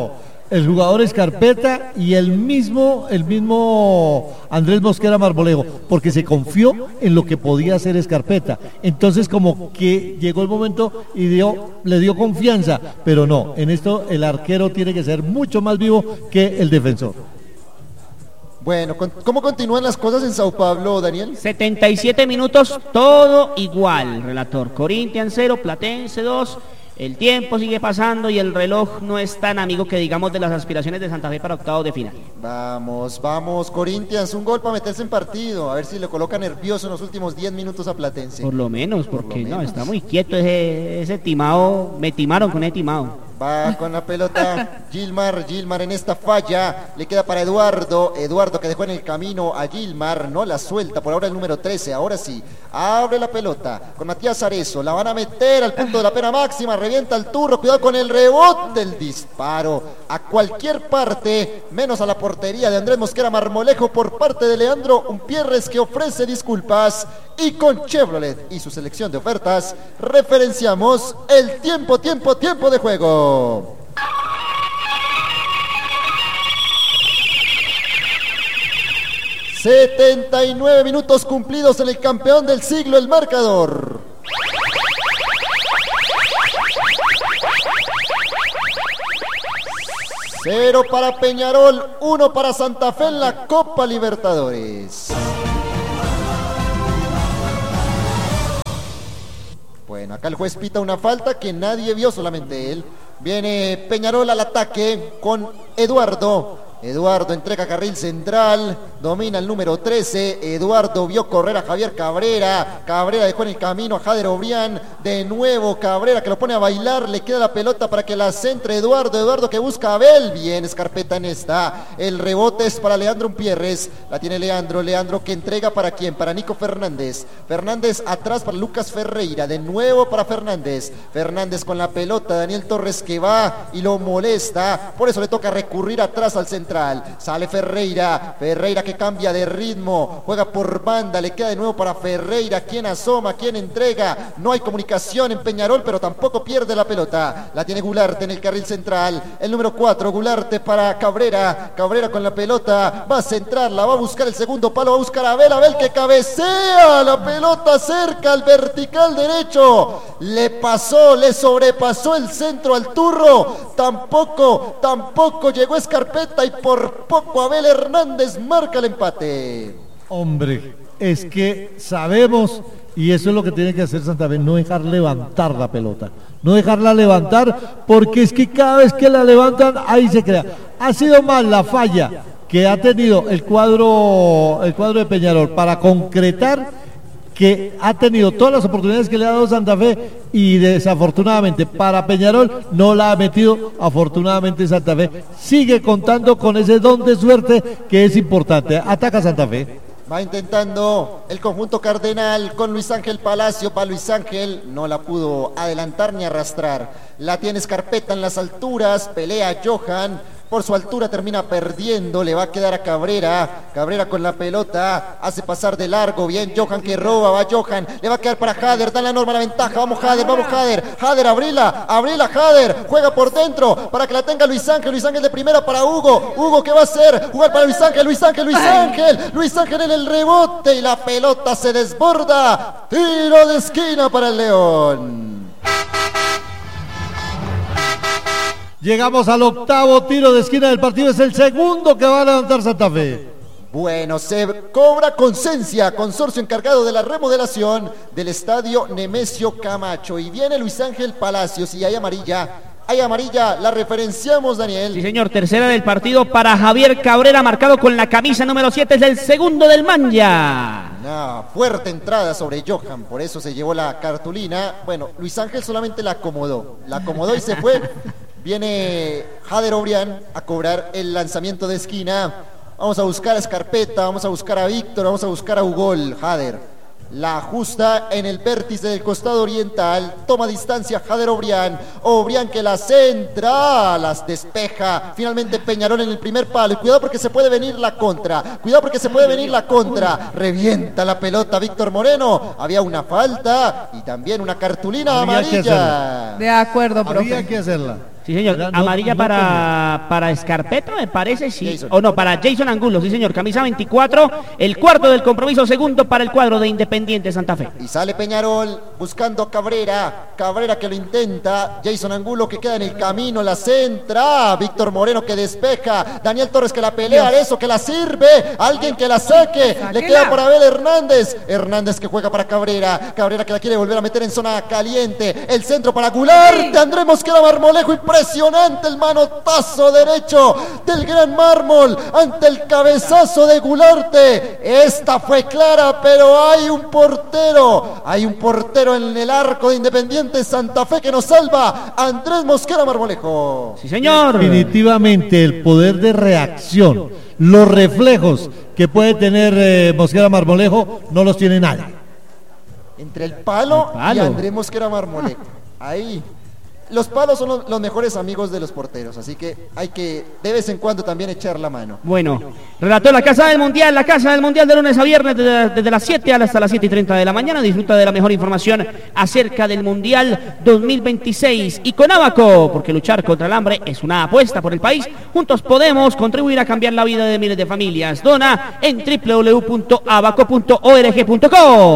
el jugador Escarpeta y el mismo, el mismo Andrés Mosquera Marmolejo, porque se confió en lo que podía hacer Escarpeta. Entonces como que llegó el momento y dio, le dio confianza, pero no, en esto el arquero tiene que ser mucho más vivo que el defensor.
Bueno, ¿cómo continúan las cosas en Sao Paulo, Daniel?
setenta y siete minutos, todo igual, relator. Corinthians cero, Platense dos. El tiempo sigue pasando y el reloj no es tan amigo que digamos de las aspiraciones de Santa Fe para octavos de final.
Vamos, vamos, Corinthians, un gol para meterse en partido, a ver si le coloca nervioso en los últimos diez minutos a Platense.
Por lo menos, porque
Por lo
no,
menos.
está muy quieto ese, ese timado, me timaron con ese timado.
Va con la pelota Gilmar, Gilmar en esta falla, le queda para Eduardo, Eduardo que dejó en el camino a Gilmar, no la suelta, por ahora el número trece, ahora sí, abre la pelota con Matías Arezo, la van a meter al punto de la pena máxima, revienta el turro, cuidado con el rebote, el disparo a cualquier parte, menos a la portería de Andrés Mosquera Marmolejo por parte de Leandro Umpierres, que ofrece disculpas, y con Chevrolet y su selección de ofertas referenciamos el tiempo, tiempo, tiempo de juego. setenta y nueve minutos cumplidos en el campeón del siglo, el marcador. Cero para Peñarol, uno para Santa Fe en la Copa Libertadores. Bueno, acá el juez pita una falta que nadie vio, solamente él. Viene Peñarol al ataque con Eduardo. Eduardo entrega carril central, domina el número trece, Eduardo vio correr a Javier Cabrera, Cabrera dejó en el camino a Jader Obrián, de nuevo Cabrera que lo pone a bailar, le queda la pelota para que la centre Eduardo, Eduardo que busca a Abel, bien Escarpeta en esta, el rebote es para Leandro Umpierres, la tiene Leandro, Leandro que entrega para quién, para Nico Fernández, Fernández atrás para Lucas Ferreira, de nuevo para Fernández, Fernández con la pelota, Daniel Torres que va y lo molesta, por eso le toca recurrir atrás al central. Sale Ferreira, Ferreira que cambia de ritmo, juega por banda, le queda de nuevo para Ferreira, quien asoma, quien entrega, no hay comunicación en Peñarol, pero tampoco pierde la pelota, la tiene Gularte en el carril central, el número cuatro, Gularte para Cabrera, Cabrera con la pelota, va a centrarla, va a buscar el segundo palo, va a buscar a Abel, Abel que cabecea, la pelota cerca al vertical derecho, le pasó, le sobrepasó el centro al turro, tampoco, tampoco llegó Escarpeta y por poco Abel Hernández marca el empate.
Hombre, es que sabemos, y eso es lo que tiene que hacer Santa Fe, no dejar levantar la pelota, no dejarla levantar, porque es que cada vez que la levantan, ahí se crea. Ha sido más la falla que ha tenido el cuadro, el cuadro de Peñarol para concretar, que ha tenido todas las oportunidades que le ha dado Santa Fe y desafortunadamente para Peñarol no la ha metido. Afortunadamente Santa Fe sigue contando con ese don de suerte que es importante. Ataca Santa Fe.
Va intentando el conjunto cardenal con Luis Ángel Palacio. Para Luis Ángel, no la pudo adelantar ni arrastrar. La tiene Escarpeta en las alturas, pelea Johan. Por su altura termina perdiendo, le va a quedar a Cabrera, Cabrera con la pelota, hace pasar de largo, bien Johan que roba, va Johan, le va a quedar para Jader, da la norma la ventaja, vamos Jader, vamos Jader, Jader, abrila, abrila Jader, juega por dentro, para que la tenga Luis Ángel, Luis Ángel de primera para Hugo, Hugo que va a hacer, jugar para Luis Ángel, Luis Ángel, Luis Ángel, Luis Ángel en el rebote y la pelota se desborda, tiro de esquina para el León.
Llegamos al octavo tiro de esquina del partido, es el segundo que va a levantar Santa Fe.
Bueno, se cobra Concencia, consorcio encargado de la remodelación del estadio Nemesio Camacho. Y viene Luis Ángel Palacios y hay amarilla. Hay amarilla, la referenciamos, Daniel.
Sí, señor, tercera del partido para Javier Cabrera, marcado con la camisa número siete, es el segundo del Manja.
Una fuerte entrada sobre Johan, por eso se llevó la cartulina. Bueno, Luis Ángel solamente la acomodó, la acomodó y se fue. Viene Jader Obrián a cobrar el lanzamiento de esquina. Vamos a buscar a Escarpeta, vamos a buscar a Víctor, vamos a buscar a Ugol. Jader la ajusta en el vértice del costado oriental, toma distancia Jader Obrián, Obrián que la centra, las despeja, finalmente Peñarol en el primer palo, y cuidado porque se puede venir la contra, cuidado porque se puede venir la contra, revienta la pelota Víctor Moreno, había una falta y también una cartulina
Había que
amarilla.
De acuerdo, profe.
Había que hacerla.
Sí, señor.
No,
Amarilla
no
para, para Escarpeto, me parece, sí.
Jason.
O no, para Jason Angulo, sí, señor. Camisa veinticuatro, el cuarto del compromiso, segundo para el cuadro de Independiente Santa Fe.
Y sale Peñarol buscando a Cabrera. Cabrera que lo intenta. Jason Angulo que queda en el camino, la centra. Víctor Moreno que despeja. Daniel Torres que la pelea. Eso que la sirve. Alguien que la saque. Le queda por Abel Hernández. Hernández que juega para Cabrera. Cabrera que la quiere volver a meter en zona caliente. El centro para Goulart. Andrés Mosquera Marmolejo. Impresionante el manotazo derecho del gran Mármol ante el cabezazo de Goularte. Esta fue clara, pero hay un portero. Hay un portero en el arco de Independiente Santa Fe que nos salva. Andrés Mosquera Marmolejo.
Sí, señor.
Definitivamente el poder de reacción, los reflejos que puede tener eh, Mosquera Marmolejo no los tiene nadie.
Entre el palo,
El palo.
y Andrés Mosquera Marmolejo. Ahí. Los palos son los, los mejores amigos de los porteros, así que hay que de vez en cuando también echar la mano.
Bueno, relató la Casa del Mundial, la Casa del Mundial de lunes a viernes desde, desde las siete hasta las siete y treinta de la mañana. Disfruta de la mejor información acerca del Mundial dos mil veintiséis. Y con Abaco, porque luchar contra el hambre es una apuesta por el país. Juntos podemos contribuir a cambiar la vida de miles de familias. Dona en doble u doble u doble u punto abaco punto org punto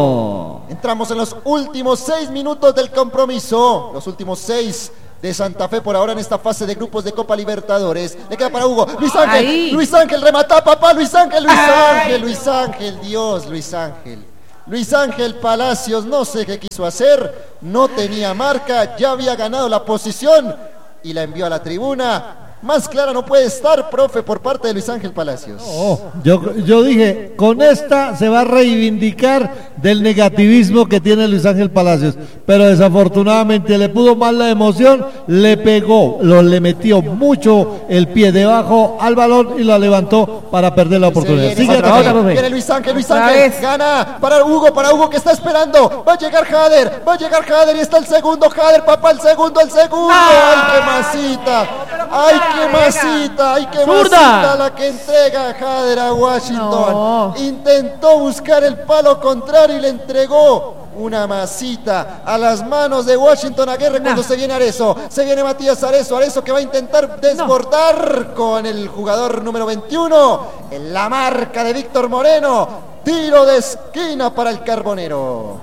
co.
Entramos en los últimos seis minutos del compromiso, los últimos seis de Santa Fe por ahora en esta fase de grupos de Copa Libertadores. Le queda para Hugo, Luis Ángel,
Ahí.
Luis Ángel remata, papá, Luis Ángel, Luis Ángel, Luis Ángel, Dios, Luis Ángel. Luis Ángel Palacios, no sé qué quiso hacer, no tenía marca, ya había ganado la posición y la envió a la tribuna. Más clara no puede estar, profe, por parte de Luis Ángel Palacios.
Oh, yo, yo dije, con esta se va a reivindicar del negativismo que tiene Luis Ángel Palacios, pero desafortunadamente le pudo mal la emoción, le pegó, lo, le metió mucho el pie debajo al balón y lo levantó para perder la oportunidad.
Se viene,
Sigue
otra,
atacando.
otra, viene Luis Ángel, Luis
Otra
Ángel,
vez.
gana para Hugo, para Hugo que está esperando, va a llegar Jader, va a llegar Jader y está el segundo, Jader, papá, el segundo, el segundo, ay, qué masita, ay, qué masita, ay, qué
¡Zurda!
masita la que entrega Jader a Washington,
No.
intentó buscar el palo contrario y le entregó una masita a las manos de Washington Aguirre cuando
No.
se viene Arezo, se viene Matías Arezo, Arezo que va a intentar desbordar con el jugador número veintiuno, en la marca de Víctor Moreno, tiro de esquina para el Carbonero.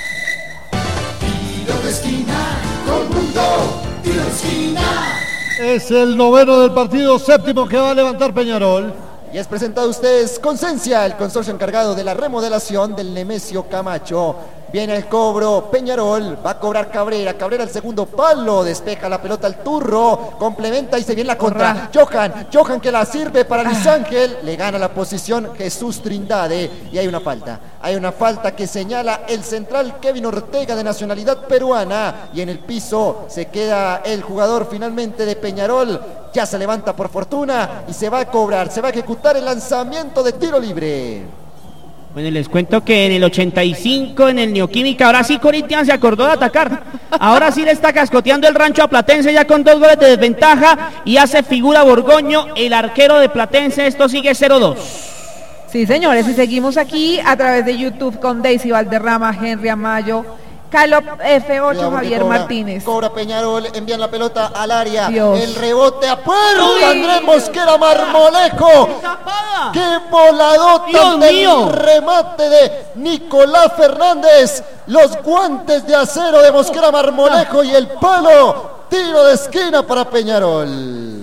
Tiro de esquina, todo el mundo, tiro de esquina.
Es el noveno del partido, séptimo que va a levantar Peñarol.
Y es presentado a ustedes Concencia, el consorcio encargado de la remodelación del Nemesio Camacho. Viene el cobro, Peñarol, va a cobrar Cabrera, Cabrera el segundo palo, despeja la pelota al Turro, complementa y se viene la contra. Johan, Johan que la sirve para Luis Ángel, le gana la posición Jesús Trindade y hay una falta. Hay una falta que señala el central Kevin Ortega de nacionalidad peruana y en el piso se queda el jugador finalmente de Peñarol. Ya se levanta por fortuna y se va a cobrar, se va a ejecutar el lanzamiento de tiro libre.
Bueno, les cuento que en el ochenta y cinco en el Neoquímica, ahora sí Corinthians se acordó de atacar. Ahora sí le está cascoteando el Rancho a Platense ya con dos goles de desventaja y hace figura Borgoño, el arquero de Platense. Esto sigue cero dos.
Sí, señores, y seguimos aquí a través de YouTube con Daisy Valderrama, Henry Amayo, Calop F ocho,
Cuidado porque
Javier
cobra,
Martínez.
Cobra Peñarol, envían la pelota al área.
Dios.
El rebote a puerta.
Uy.
Andrés Mosquera Marmolejo. ¡Qué voladota
Dios
del
mío!
remate de Nicolás Fernández! Los guantes de acero de Mosquera Marmolejo y el palo. Tiro de esquina para Peñarol.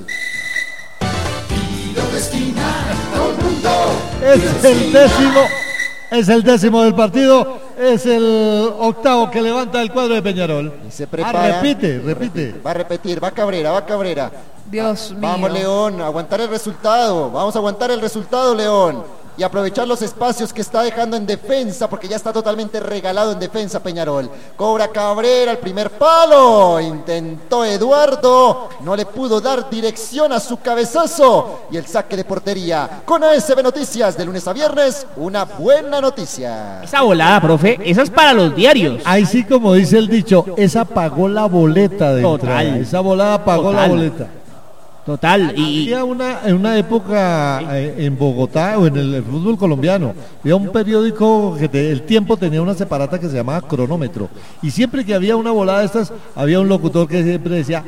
Tiro de esquina, todo el mundo.
Es el décimo, es el décimo del partido, es el octavo que levanta el cuadro de Peñarol.
Y se
Ah,
prepara.
repite, repite.
Va a repetir, va Cabrera, va Cabrera.
Dios mío.
Vamos, León, aguantar el resultado. Vamos a aguantar el resultado, León. Y aprovechar los espacios que está dejando en defensa, porque ya está totalmente regalado en defensa Peñarol. Cobra Cabrera el primer palo. Intentó Eduardo. No le pudo dar dirección a su cabezazo. Y el saque de portería. Con A S B Noticias, de lunes a viernes, una buena noticia.
Esa volada, profe, esa es para los diarios.
Ahí sí, como dice el dicho, esa pagó la boleta de
Total.
entrada. Esa volada pagó la
Total.
boleta.
Total, y
Había una, en una época eh, en Bogotá o en el, el fútbol colombiano, había un periódico que te- el tiempo tenía una separata que se llamaba Cronómetro. Y siempre que había una volada de estas, había un locutor que siempre decía,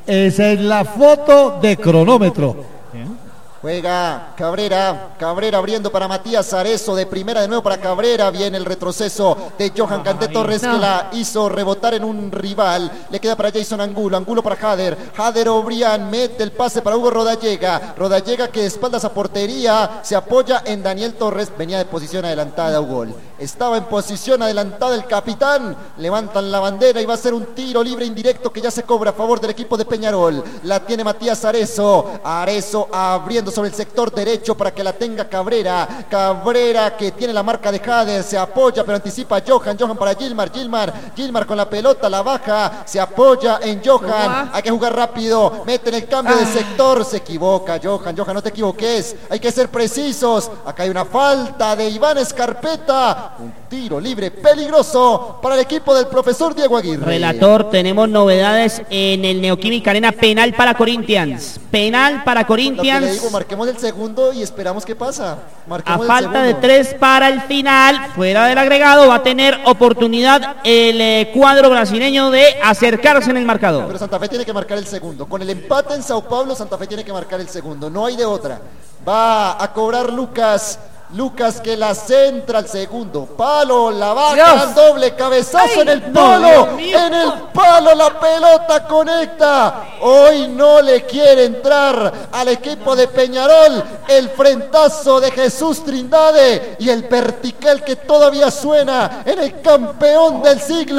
Esa es la foto de cronómetro.
Juega Cabrera, Cabrera abriendo para Matías Arezo, de primera de nuevo para Cabrera, viene el retroceso de Johan Canté Torres no. que la hizo rebotar en un rival, le queda para Jason Angulo, Angulo para Jader, Jader O'Brien mete el pase para Hugo Rodallega, Rodallega que de espaldas a portería se apoya en Daniel Torres, venía de posición adelantada Hugo, estaba en posición adelantada el capitán, levantan la bandera y va a ser un tiro libre indirecto que ya se cobra a favor del equipo de Peñarol, la tiene Matías Arezo, Arezo abriendo sobre el sector derecho para que la tenga Cabrera, Cabrera que tiene la marca de Jader, se apoya pero anticipa a Johan, Johan para Gilmar, Gilmar, Gilmar con la pelota, la baja, se apoya en Johan, hay que jugar rápido, mete en el cambio de sector, se equivoca Johan, Johan no te equivoques, hay que ser precisos, acá hay una falta de Iván Escarpeta, un tiro libre peligroso para el equipo del profesor Diego Aguirre.
Relator, tenemos novedades en el Neoquímica Arena, penal para Corinthians, penal para Corinthians.
Marquemos el segundo y esperamos qué pasa. Marquemos
a falta de tres para el final, fuera del agregado, va a tener oportunidad el eh, cuadro brasileño de acercarse en el marcador.
Pero Santa Fe tiene que marcar el segundo. Con el empate en Sao Paulo, Santa Fe tiene que marcar el segundo. No hay de otra. Va a cobrar Lucas. Lucas que la centra al segundo palo, la baja al doble cabezazo. Ay, en el palo, no, en el palo la pelota conecta. Hoy no le quiere entrar al equipo de Peñarol el frentazo de Jesús Trindade y el vertical que todavía suena en el campeón del siglo.